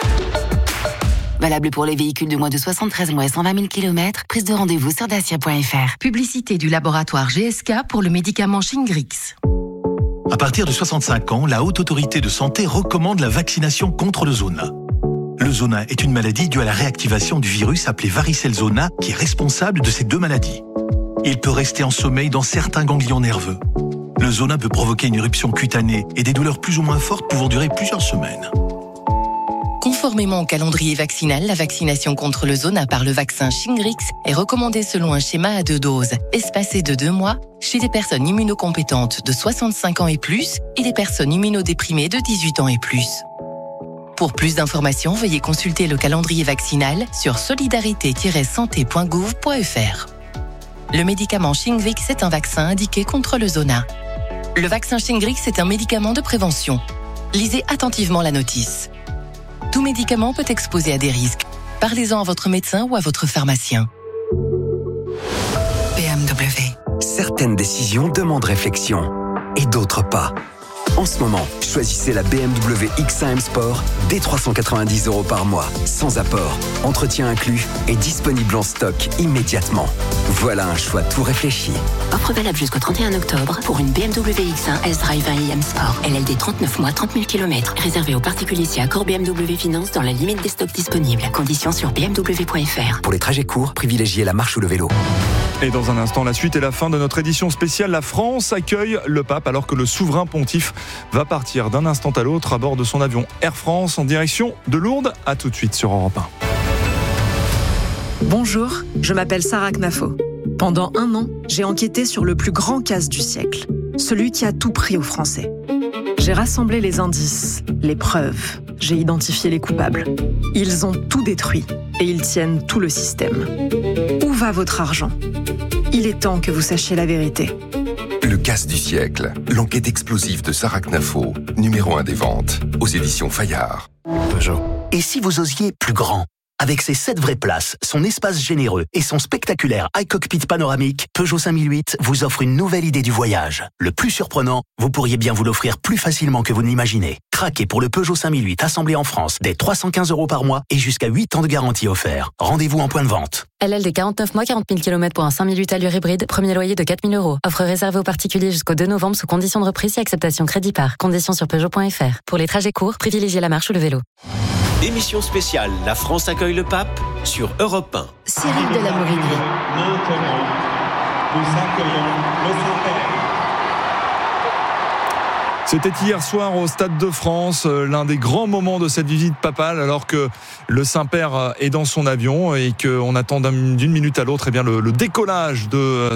Valable pour les véhicules de moins de 73 mois et 120 000 km. Prise de rendez-vous sur dacia.fr. Publicité du laboratoire GSK pour le médicament Shingrix. À partir de 65 ans, la Haute Autorité de Santé recommande la vaccination contre le zona. Le zona est une maladie due à la réactivation du virus appelé varicelle zona qui est responsable de ces 2 maladies. Il peut rester en sommeil dans certains ganglions nerveux. Le zona peut provoquer une éruption cutanée et des douleurs plus ou moins fortes pouvant durer plusieurs semaines. Conformément au calendrier vaccinal, la vaccination contre le zona par le vaccin Shingrix est recommandée selon un schéma à 2 doses, espacé de 2 mois, chez des personnes immunocompétentes de 65 ans et plus et des personnes immunodéprimées de 18 ans et plus. Pour plus d'informations, veuillez consulter le calendrier vaccinal sur solidarité-santé.gouv.fr. Le médicament Shingrix est un vaccin indiqué contre le zona. Le vaccin Shingrix est un médicament de prévention. Lisez attentivement la notice. Tout médicament peut exposer à des risques. Parlez-en à votre médecin ou à votre pharmacien. BMW. Certaines décisions demandent réflexion et d'autres pas. En ce moment, choisissez la BMW X1 M Sport dès 390 € par mois, sans apport, entretien inclus et disponible en stock immédiatement. Voilà un choix tout réfléchi. Offre valable jusqu'au 31 octobre pour une BMW X1 S-Drive 1 IM Sport. LLD 39 mois, 30 000 km. Réservé aux particuliers si accord BMW Finance dans la limite des stocks disponibles. Conditions sur bmw.fr. Pour les trajets courts, privilégiez la marche ou le vélo. Et dans un instant, la suite et la fin de notre édition spéciale. La France accueille le pape alors que le souverain pontife va partir d'un instant à l'autre à bord de son avion Air France en direction de Lourdes. À tout de suite sur Europe 1. Bonjour, je m'appelle Sarah Knafo. Pendant 1 an, j'ai enquêté sur le plus grand casse du siècle, celui qui a tout pris aux Français. J'ai rassemblé les indices, les preuves, j'ai identifié les coupables. Ils ont tout détruit et ils tiennent tout le système. Où va votre argent ? Il est temps que vous sachiez la vérité. Le casse du siècle, l'enquête explosive de Sarah Knafo, numéro 1 des ventes, aux éditions Fayard. Peugeot. Et si vous osiez plus grand ? Avec ses 7 vraies places, son espace généreux et son spectaculaire iCockpit panoramique, Peugeot 5008 vous offre une nouvelle idée du voyage. Le plus surprenant, vous pourriez bien vous l'offrir plus facilement que vous ne l'imaginez. Craquez pour le Peugeot 5008 assemblé en France dès 315 € par mois et jusqu'à 8 ans de garantie offert. Rendez-vous en point de vente. LLD 49 mois, 40 000 km pour un 5008 allure hybride, premier loyer de 4 000 €. Offre réservée aux particuliers jusqu'au 2 novembre sous conditions de reprise et acceptation crédit par. Conditions sur Peugeot.fr. Pour les trajets courts, privilégiez la marche ou le vélo. Émission spéciale La France accueille le pape sur Europe 1. Cyril de la Morinerie. Maintenant, nous accueillons le Saint-Père. C'était hier soir au Stade de France, l'un des grands moments de cette visite papale, alors que le Saint-Père est dans son avion et qu'on attend d'une minute à l'autre le décollage de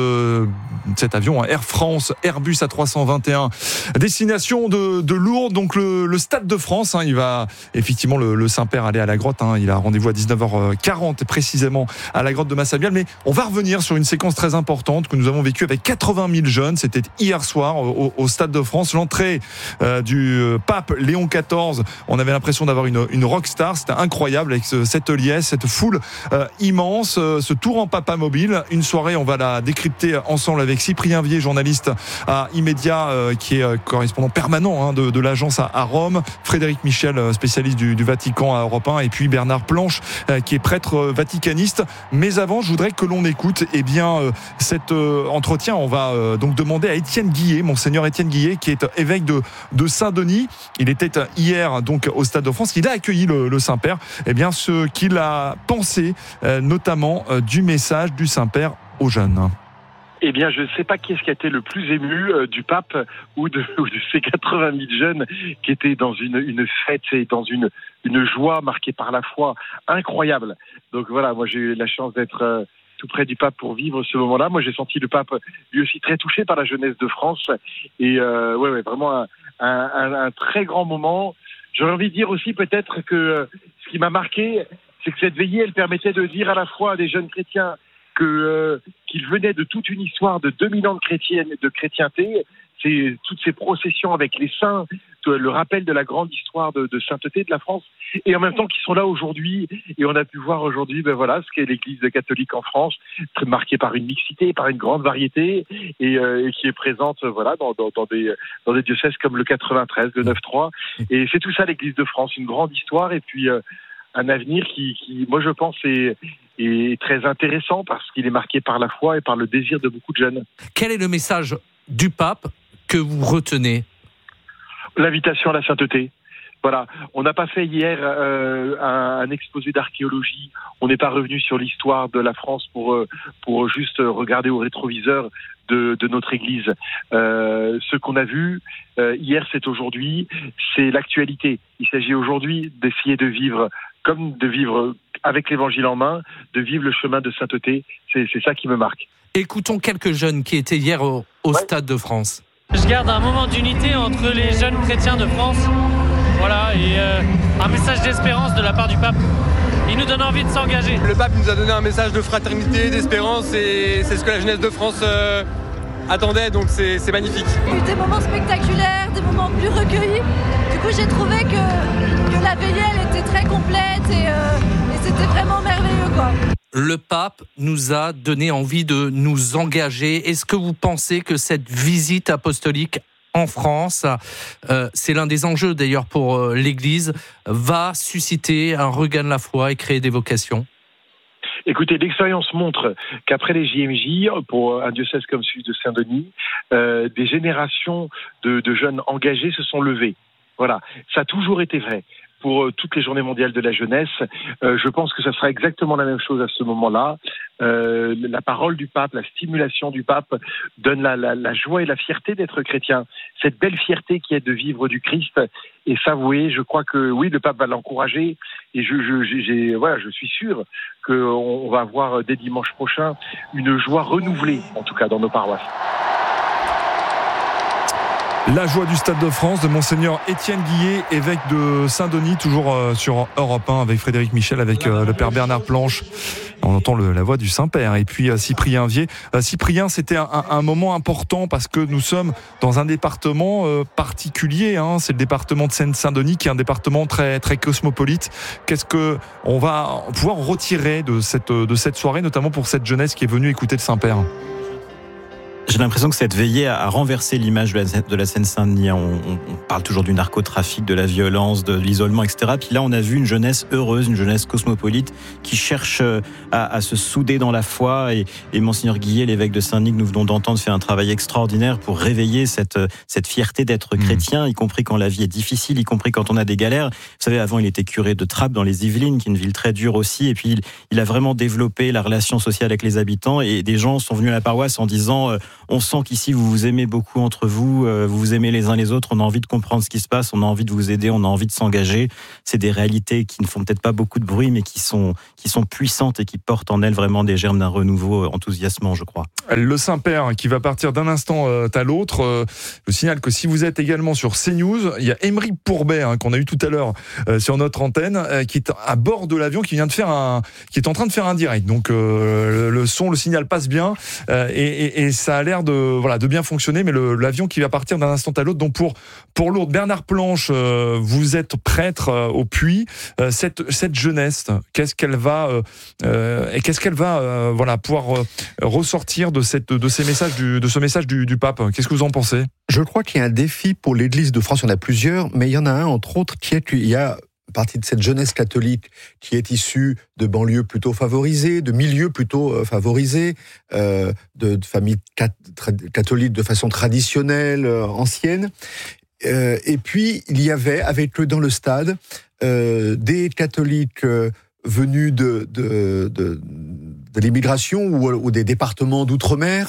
cet avion, Air France Airbus A321, destination de Lourdes, donc le Stade de France. Il va effectivement le Saint-Père aller à la grotte. Il a rendez-vous à 19h40 précisément à la grotte de Massabielle. Mais on va revenir sur une séquence très importante que nous avons vécue avec 80 000 jeunes. C'était hier soir au Stade de France. L'entrée du pape Léon XIV, on avait l'impression d'avoir une rockstar. C'était incroyable avec cette liesse, cette foule immense, ce tour en papa mobile. Une soirée, on va la décrypter ensemble avec Cyprien Vier, journaliste à Immédiat, qui est correspondant permanent de l'agence à Rome, Frédéric Michel, spécialiste du Vatican à Europe 1, et puis Bernard Planche, qui est prêtre vaticaniste. Mais avant, je voudrais que l'on écoute cet entretien. On va donc demander à Étienne Guillet, Monseigneur Étienne Guillet, qui est évêque de Saint-Denis. Il était hier donc au Stade de France. Il a accueilli le Saint-Père. Ce qu'il a pensé notamment du message du Saint-Père aux jeunes. Je ne sais pas qui est-ce qui a été le plus ému du pape ou de ces 80 000 jeunes qui étaient dans une fête et dans une joie marquée par la foi incroyable. Donc voilà, moi j'ai eu la chance d'être tout près du pape pour vivre ce moment-là. Moi j'ai senti le pape lui aussi très touché par la jeunesse de France et vraiment un très grand moment. J'aurais envie de dire aussi peut-être que ce qui m'a marqué, c'est que cette veillée, elle permettait de dire à la fois à des jeunes chrétiens qu'ils venaient de toute une histoire de 2000 ans de chrétienté, c'est toutes ces processions avec les saints, le rappel de la grande histoire de sainteté de la France, et en même temps qu'ils sont là aujourd'hui, et on a pu voir aujourd'hui ce qu'est l'Église catholique en France, très marquée par une mixité, par une grande variété, et qui est présente dans des diocèses comme le 93, le 9-3, et c'est tout ça l'Église de France, une grande histoire, et puis un avenir qui moi je pense est très intéressant parce qu'il est marqué par la foi et par le désir de beaucoup de jeunes. Quel est le message du pape que vous retenez ? L'invitation à la sainteté. Voilà, on n'a pas fait hier un exposé d'archéologie, on n'est pas revenu sur l'histoire de la France pour juste regarder au rétroviseur de notre Église. Ce qu'on a vu hier, c'est aujourd'hui, c'est l'actualité. Il s'agit aujourd'hui d'essayer de vivre avec l'Évangile en main, de vivre le chemin de sainteté. C'est ça qui me marque. Écoutons quelques jeunes qui étaient hier au Stade de France. Je garde un moment d'unité entre les jeunes chrétiens de France. Voilà, et un message d'espérance de la part du pape. Il nous donne envie de s'engager. Le pape nous a donné un message de fraternité, d'espérance, et c'est ce que la jeunesse de France attendait, donc c'est magnifique. Il y a eu des moments spectaculaires, des moments plus recueillis. Du coup, j'ai trouvé que la veillée, elle était très complète et c'était vraiment merveilleux, quoi. Le pape nous a donné envie de nous engager. Est-ce que vous pensez que cette visite apostolique en France, c'est l'un des enjeux d'ailleurs pour l'Église, va susciter un regain de la foi et créer des vocations ? Écoutez, l'expérience montre qu'après les JMJ, pour un diocèse comme celui de Saint-Denis, des générations de jeunes engagés se sont levées. Voilà, ça a toujours été vrai. Pour toutes les journées mondiales de la jeunesse, je pense que ça sera exactement la même chose à ce moment-là. La parole du pape, la stimulation du pape donne la joie et la fierté d'être chrétien. Cette belle fierté qui est de vivre du Christ. Et ça, vous voyez, je crois que oui, le pape va l'encourager. Et je suis sûr qu'on va avoir dès dimanche prochain une joie renouvelée, en tout cas dans nos paroisses. La joie du Stade de France de Monseigneur Étienne Guillet, évêque de Saint-Denis, toujours sur Europe 1 avec Frédéric Michel, avec le père Bernard Planche. On entend la voix du Saint-Père. Et puis Cyprien Vier. Cyprien, c'était un moment important parce que nous sommes dans un département particulier. C'est le département de Seine-Saint-Denis qui est un département très, très cosmopolite. Qu'est-ce que on va pouvoir retirer de cette soirée, notamment pour cette jeunesse qui est venue écouter le Saint-Père? J'ai l'impression que cette veillée a renversé l'image de la Seine-Saint-Denis. On parle toujours du narcotrafic, de la violence, de l'isolement, etc. Puis là, on a vu une jeunesse heureuse, une jeunesse cosmopolite qui cherche à se souder dans la foi. Et Monseigneur Guillet, l'évêque de Saint-Denis, que nous venons d'entendre, fait un travail extraordinaire pour réveiller cette fierté d'être chrétien, y compris quand la vie est difficile, y compris quand on a des galères. Vous savez, avant, il était curé de Trappes, dans les Yvelines, qui est une ville très dure aussi. Et puis, il a vraiment développé la relation sociale avec les habitants. Et des gens sont venus à la paroisse en disant... on sent qu'ici, vous vous aimez beaucoup entre vous, vous vous aimez les uns les autres, on a envie de comprendre ce qui se passe, on a envie de vous aider, on a envie de s'engager. C'est des réalités qui ne font peut-être pas beaucoup de bruit, mais qui sont puissantes et qui portent en elles vraiment des germes d'un renouveau enthousiasmant, je crois. Le Saint-Père qui va partir d'un instant à l'autre. Je signale que si vous êtes également sur CNews, il y a Aymeric Pourbet, qu'on a eu tout à l'heure sur notre antenne, qui est à bord de l'avion, qui est en train de faire un direct. Donc le signal passe bien et ça a l'air de bien fonctionner, mais l'avion qui va partir d'un instant à l'autre. Donc pour Lourdes, Bernard Planche, vous êtes prêtre au Puy. Cette jeunesse, qu'est-ce qu'elle va pouvoir ressortir de ce message du pape? Qu'est-ce que vous en pensez? Je crois qu'il y a un défi pour l'Église de France. Il y en a plusieurs, mais il y en a un entre autres il y a partie de cette jeunesse catholique qui est issue de banlieues plutôt favorisées, de milieux plutôt favorisés, de familles catholiques de façon traditionnelle, ancienne. Et puis, il y avait, avec eux dans le stade, des catholiques venus de l'immigration ou des départements d'outre-mer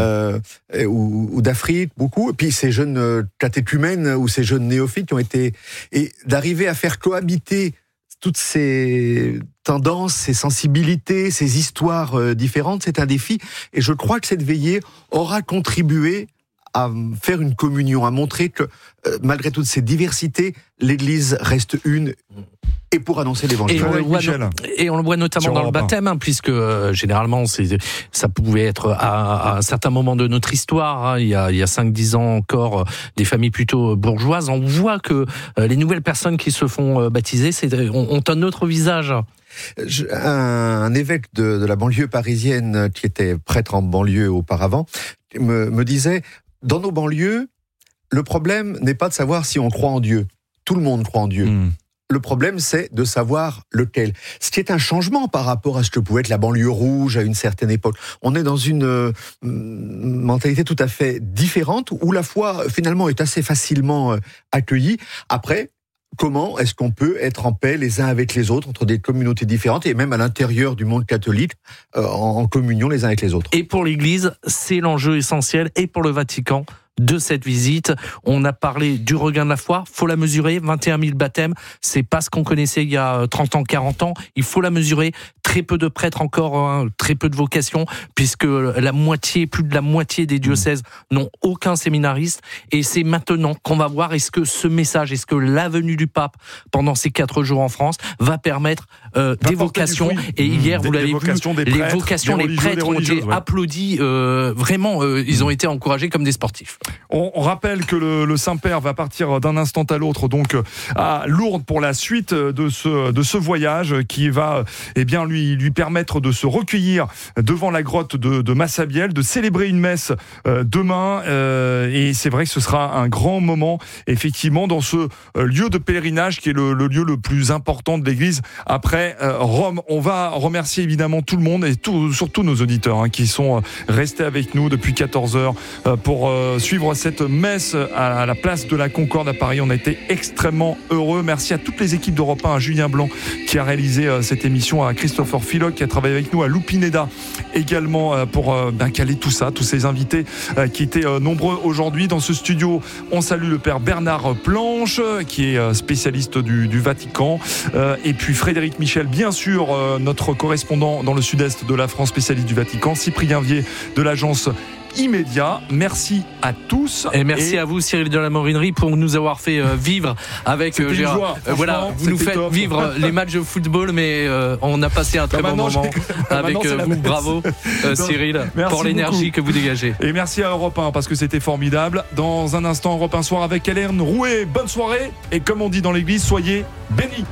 ou d'Afrique, beaucoup. Et puis ces jeunes catéchumènes ou ces jeunes néophytes qui ont été... Et d'arriver à faire cohabiter toutes ces tendances, ces sensibilités, ces histoires différentes, c'est un défi. Et je crois que cette veillée aura contribué à faire une communion, à montrer que malgré toutes ces diversités, l'Église reste une et pour annoncer l'évangile. Et on le voit notamment dans le baptême, puisque généralement ça pouvait être à un certain moment de notre histoire, il y a 5-10 ans encore, des familles plutôt bourgeoises. On voit que les nouvelles personnes qui se font baptiser ont un autre visage. Un évêque de la banlieue parisienne qui était prêtre en banlieue auparavant me disait, dans nos banlieues, le problème n'est pas de savoir si on croit en Dieu. Tout le monde croit en Dieu. Le problème, c'est de savoir lequel. Ce qui est un changement par rapport à ce que pouvait être la banlieue rouge à une certaine époque. On est dans une mentalité tout à fait différente où la foi, finalement, est assez facilement accueillie. Après, comment est-ce qu'on peut être en paix les uns avec les autres, entre des communautés différentes, et même à l'intérieur du monde catholique, en communion les uns avec les autres. Et pour l'Église, c'est l'enjeu essentiel, et pour le Vatican, de cette visite. On a parlé du regain de la foi, faut la mesurer, 21 000 baptêmes, c'est pas ce qu'on connaissait il y a 30 ans, 40 ans, il faut la mesurer, très peu de prêtres encore, très peu de vocations, puisque plus de la moitié des diocèses n'ont aucun séminariste, et c'est maintenant qu'on va voir est-ce que ce message, est-ce que la venue du pape pendant ces 4 jours en France va permettre des vocations, et hier vous l'avez vu, les vocations, les prêtres ont été applaudis, vraiment, ils ont été encouragés comme des sportifs. On rappelle que le Saint-Père va partir d'un instant à l'autre donc à Lourdes pour la suite de ce voyage qui va lui permettre de se recueillir devant la grotte de Massabielle, de célébrer une messe demain, et c'est vrai que ce sera un grand moment effectivement dans ce lieu de pèlerinage qui est le lieu le plus important de l'Église après Rome. On va remercier évidemment tout le monde et surtout nos auditeurs qui sont restés avec nous depuis 14h pour suivre cette messe à la place de la Concorde à Paris. On a été extrêmement heureux. Merci à toutes les équipes d'Europe 1, à Julien Blanc qui a réalisé cette émission, à Christopher Philoc qui a travaillé avec nous, à Loupineda également pour caler tout ça, tous ces invités qui étaient nombreux aujourd'hui dans ce studio. On salue le père Bernard Planche qui est spécialiste du Vatican, et puis Frédéric Michel, bien sûr, notre correspondant dans le sud-est de la France, spécialiste du Vatican, Cyprien Vier de l'agence immédiat. Merci à tous. Et merci à vous, Cyril de la Morinerie, pour nous avoir fait vivre avec Gérard. Voilà, vous nous faites vivre les matchs de football, mais on a passé un très bon moment avec vous. Bravo, Cyril, pour l'énergie que vous dégagez. Et merci à Europe 1 parce que c'était formidable. Dans un instant, Europe 1 Soir avec Hélène Rouet. Bonne soirée. Et comme on dit dans l'église, soyez bénis.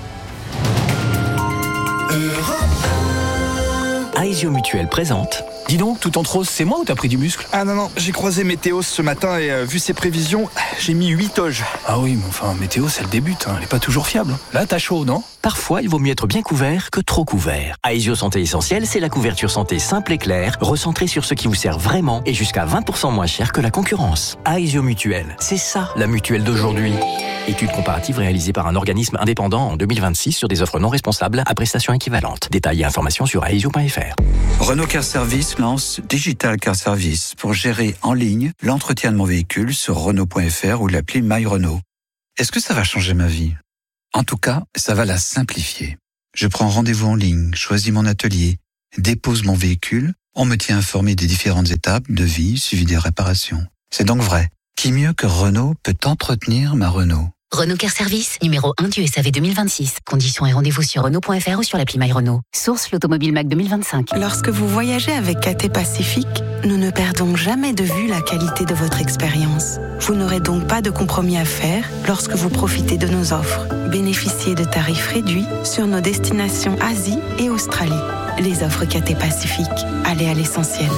Aesio Mutuel présente. Dis donc, tout en rose, c'est moi ou t'as pris du muscle? Ah non, j'ai croisé Météos ce matin et vu ses prévisions, j'ai mis 8 oges. Ah oui, mais enfin, Météos, elle débute, elle est pas toujours fiable. Là, t'as chaud, non? Parfois, il vaut mieux être bien couvert que trop couvert. Aesio Santé Essentielle, c'est la couverture santé simple et claire, recentrée sur ce qui vous sert vraiment et jusqu'à 20% moins cher que la concurrence. Aesio Mutuel, c'est ça, la mutuelle d'aujourd'hui. Étude comparative réalisée par un organisme indépendant en 2026 sur des offres non responsables à prestations équivalentes. Détails et informations sur aesio.fr. Renault Car Service lance Digital Car Service pour gérer en ligne l'entretien de mon véhicule sur Renault.fr ou l'appli My Renault. Est-ce que ça va changer ma vie? En tout cas, ça va la simplifier. Je prends rendez-vous en ligne, choisis mon atelier, dépose mon véhicule, on me tient informé des différentes étapes de vie suivi des réparations. C'est donc vrai. Qui mieux que Renault peut entretenir ma Renault? Renault Car Service, numéro 1 du SAV 2026. Conditions et rendez-vous sur Renault.fr ou sur l'appli My Renault. Source l'Automobile Mac 2025. Lorsque vous voyagez avec KT Pacifique, nous ne perdons jamais de vue la qualité de votre expérience. Vous n'aurez donc pas de compromis à faire lorsque vous profitez de nos offres. Bénéficiez de tarifs réduits sur nos destinations Asie et Australie. Les offres KT Pacifique. Allez à l'essentiel.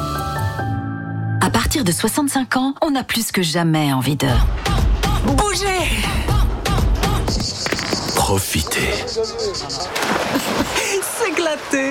À partir de 65 ans, on a plus que jamais envie de... bouger. Profitez. S'éclater.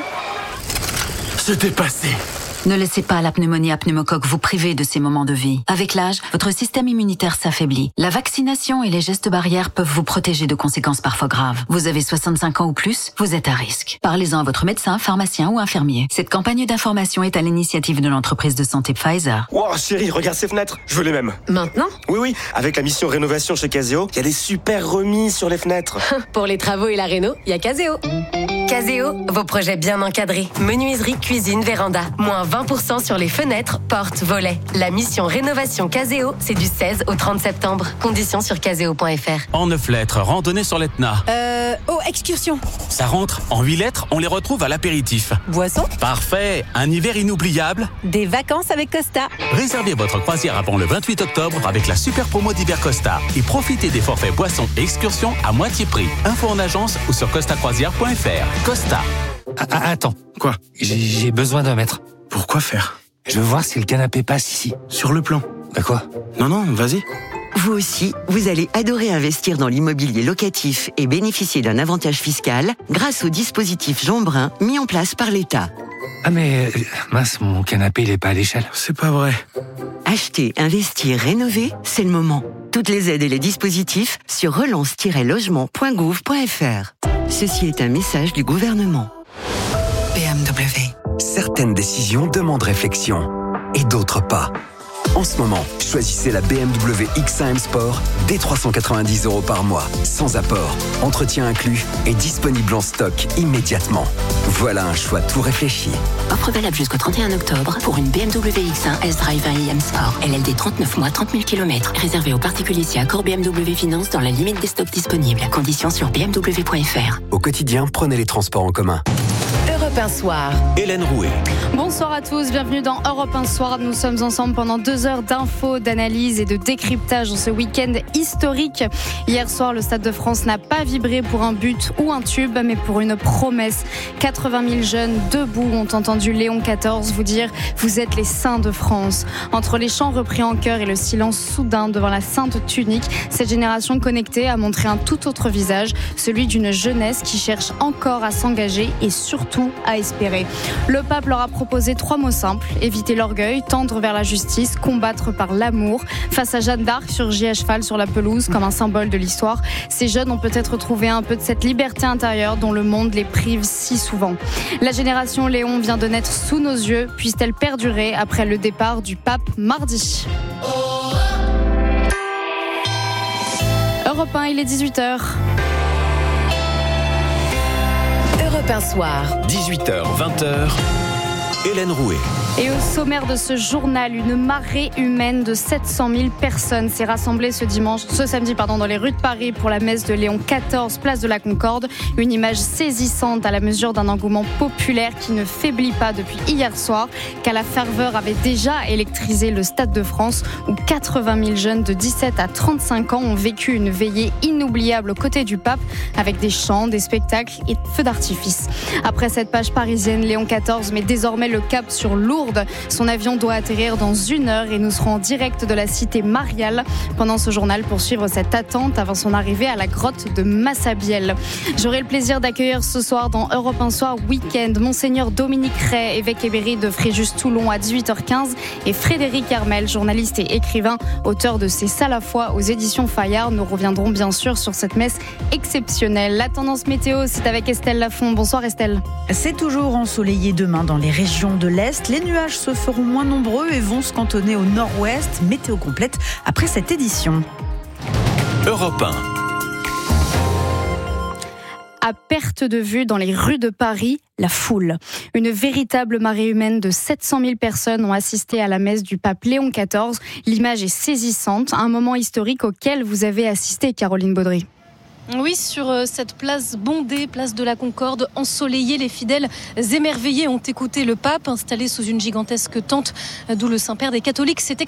Se dépasser. Ne laissez pas la pneumonie à pneumocoque vous priver de ces moments de vie. Avec l'âge, votre système immunitaire s'affaiblit. La vaccination et les gestes barrières peuvent vous protéger de conséquences parfois graves. Vous avez 65 ans ou plus, vous êtes à risque. Parlez-en à votre médecin, pharmacien ou infirmier. Cette campagne d'information est à l'initiative de l'entreprise de santé Pfizer. Wow, chérie, regarde ces fenêtres. Je veux les mêmes. Maintenant? Oui. Avec la mission rénovation chez Caseo, il y a des super remises sur les fenêtres. Pour les travaux et la réno, il y a Caseo. Caseo, vos projets bien encadrés. Menuiserie, cuisine, véranda. Moins 20% sur les fenêtres, portes, volets. La mission rénovation Caseo, c'est du 16 au 30 septembre. Conditions sur caseo.fr. En 9 lettres, randonnée sur l'Etna. Excursion. Ça rentre. En 8 lettres, on les retrouve à l'apéritif. Boisson. Parfait. Un hiver inoubliable. Des vacances avec Costa. Réservez votre croisière avant le 28 octobre avec la super promo d'hiver Costa. Et profitez des forfaits boissons et excursions à moitié prix. Info en agence ou sur costacroisière.fr. Costa. Attends. Quoi? J'ai besoin d'un mètre. Pourquoi faire? Je veux voir si le canapé passe ici. Sur le plan. Bah quoi? Non, vas-y. Vous aussi, vous allez adorer investir dans l'immobilier locatif et bénéficier d'un avantage fiscal grâce au dispositif Jeanbrun mis en place par l'État. Ah mais, mince, mon canapé, il est pas à l'échelle. C'est pas vrai. Acheter, investir, rénover, c'est le moment. Toutes les aides et les dispositifs sur relance-logement.gouv.fr. Ceci est un message du gouvernement. BMW. Certaines décisions demandent réflexion et d'autres pas. En ce moment, choisissez la BMW X1 M Sport dès 390 € par mois, sans apport, entretien inclus et disponible en stock immédiatement. Voilà un choix tout réfléchi. Offre valable jusqu'au 31 octobre pour une BMW X1 S-Drive 20 iM Sport. LLD 39 mois, 30 000 km. Réservé aux particuliers si accord BMW Finance dans la limite des stocks disponibles. Conditions sur bmw.fr. Au quotidien, prenez les transports en commun. Europe 1 Soir. Hélène Rouet. Bonsoir à tous, bienvenue dans Europe 1 Soir. Nous sommes ensemble pendant 2 heures d'infos, d'analyse et de décryptage dans ce week-end historique. Hier soir, le Stade de France n'a pas vibré pour un but ou un tube, mais pour une promesse. 80 000 jeunes debout ont entendu Léon XIV vous dire « Vous êtes les saints de France ». Entre les chants repris en chœur et le silence soudain devant la sainte tunique, cette génération connectée a montré un tout autre visage, celui d'une jeunesse qui cherche encore à s'engager et surtout à espérer. Le pape leur a proposé 3 mots simples: éviter l'orgueil, tendre vers la justice, combattre par l'amour. Face à Jeanne d'Arc surgie à cheval sur la pelouse comme un symbole de l'histoire, ces jeunes ont peut-être trouvé un peu de cette liberté intérieure dont le monde les prive si souvent. La génération Léon vient de naître sous nos yeux, puisse-t-elle perdurer après le départ du pape mardi. Europe 1, il est 18h. Europe 1 Soir. 18h, 20h, Hélène Rouet. Et au sommaire de ce journal, une marée humaine de 700 000 personnes s'est rassemblée ce samedi dans les rues de Paris pour la messe de Léon XIV, place de la Concorde. Une image saisissante à la mesure d'un engouement populaire qui ne faiblit pas depuis hier soir, car la ferveur avait déjà électrisé le Stade de France, où 80 000 jeunes de 17 à 35 ans ont vécu une veillée inoubliable aux côtés du pape, avec des chants, des spectacles et feux d'artifice. Après cette page parisienne, Léon XIV met désormais le cap sur Lourdes. Son avion doit atterrir dans 1 heure et nous serons en direct de la cité mariale pendant ce journal pour suivre cette attente avant son arrivée à la grotte de Massabielle. J'aurai le plaisir d'accueillir ce soir dans Europe 1 Soir Week-end Monseigneur Dominique Ray, évêque émérite de Fréjus-Toulon à 18h15 et Frédéric Hermel, journaliste et écrivain, auteur de C'est ça la foi aux éditions Fayard. Nous reviendrons bien sûr sur cette messe exceptionnelle. La tendance météo, c'est avec Estelle Lafont. Bonsoir Estelle. C'est toujours ensoleillé demain dans les régions de l'Est. Les nuages se feront moins nombreux et vont se cantonner au nord-ouest. Météo complète après cette édition. Europe 1. À perte de vue dans les rues de Paris, la foule. Une véritable marée humaine de 700 000 personnes ont assisté à la messe du pape Léon XIV. L'image est saisissante, un moment historique auquel vous avez assisté, Caroline Baudry. Oui, sur cette place bondée, place de la Concorde, ensoleillée, les fidèles émerveillés ont écouté le pape, installé sous une gigantesque tente, d'où le Saint-Père des catholiques s'est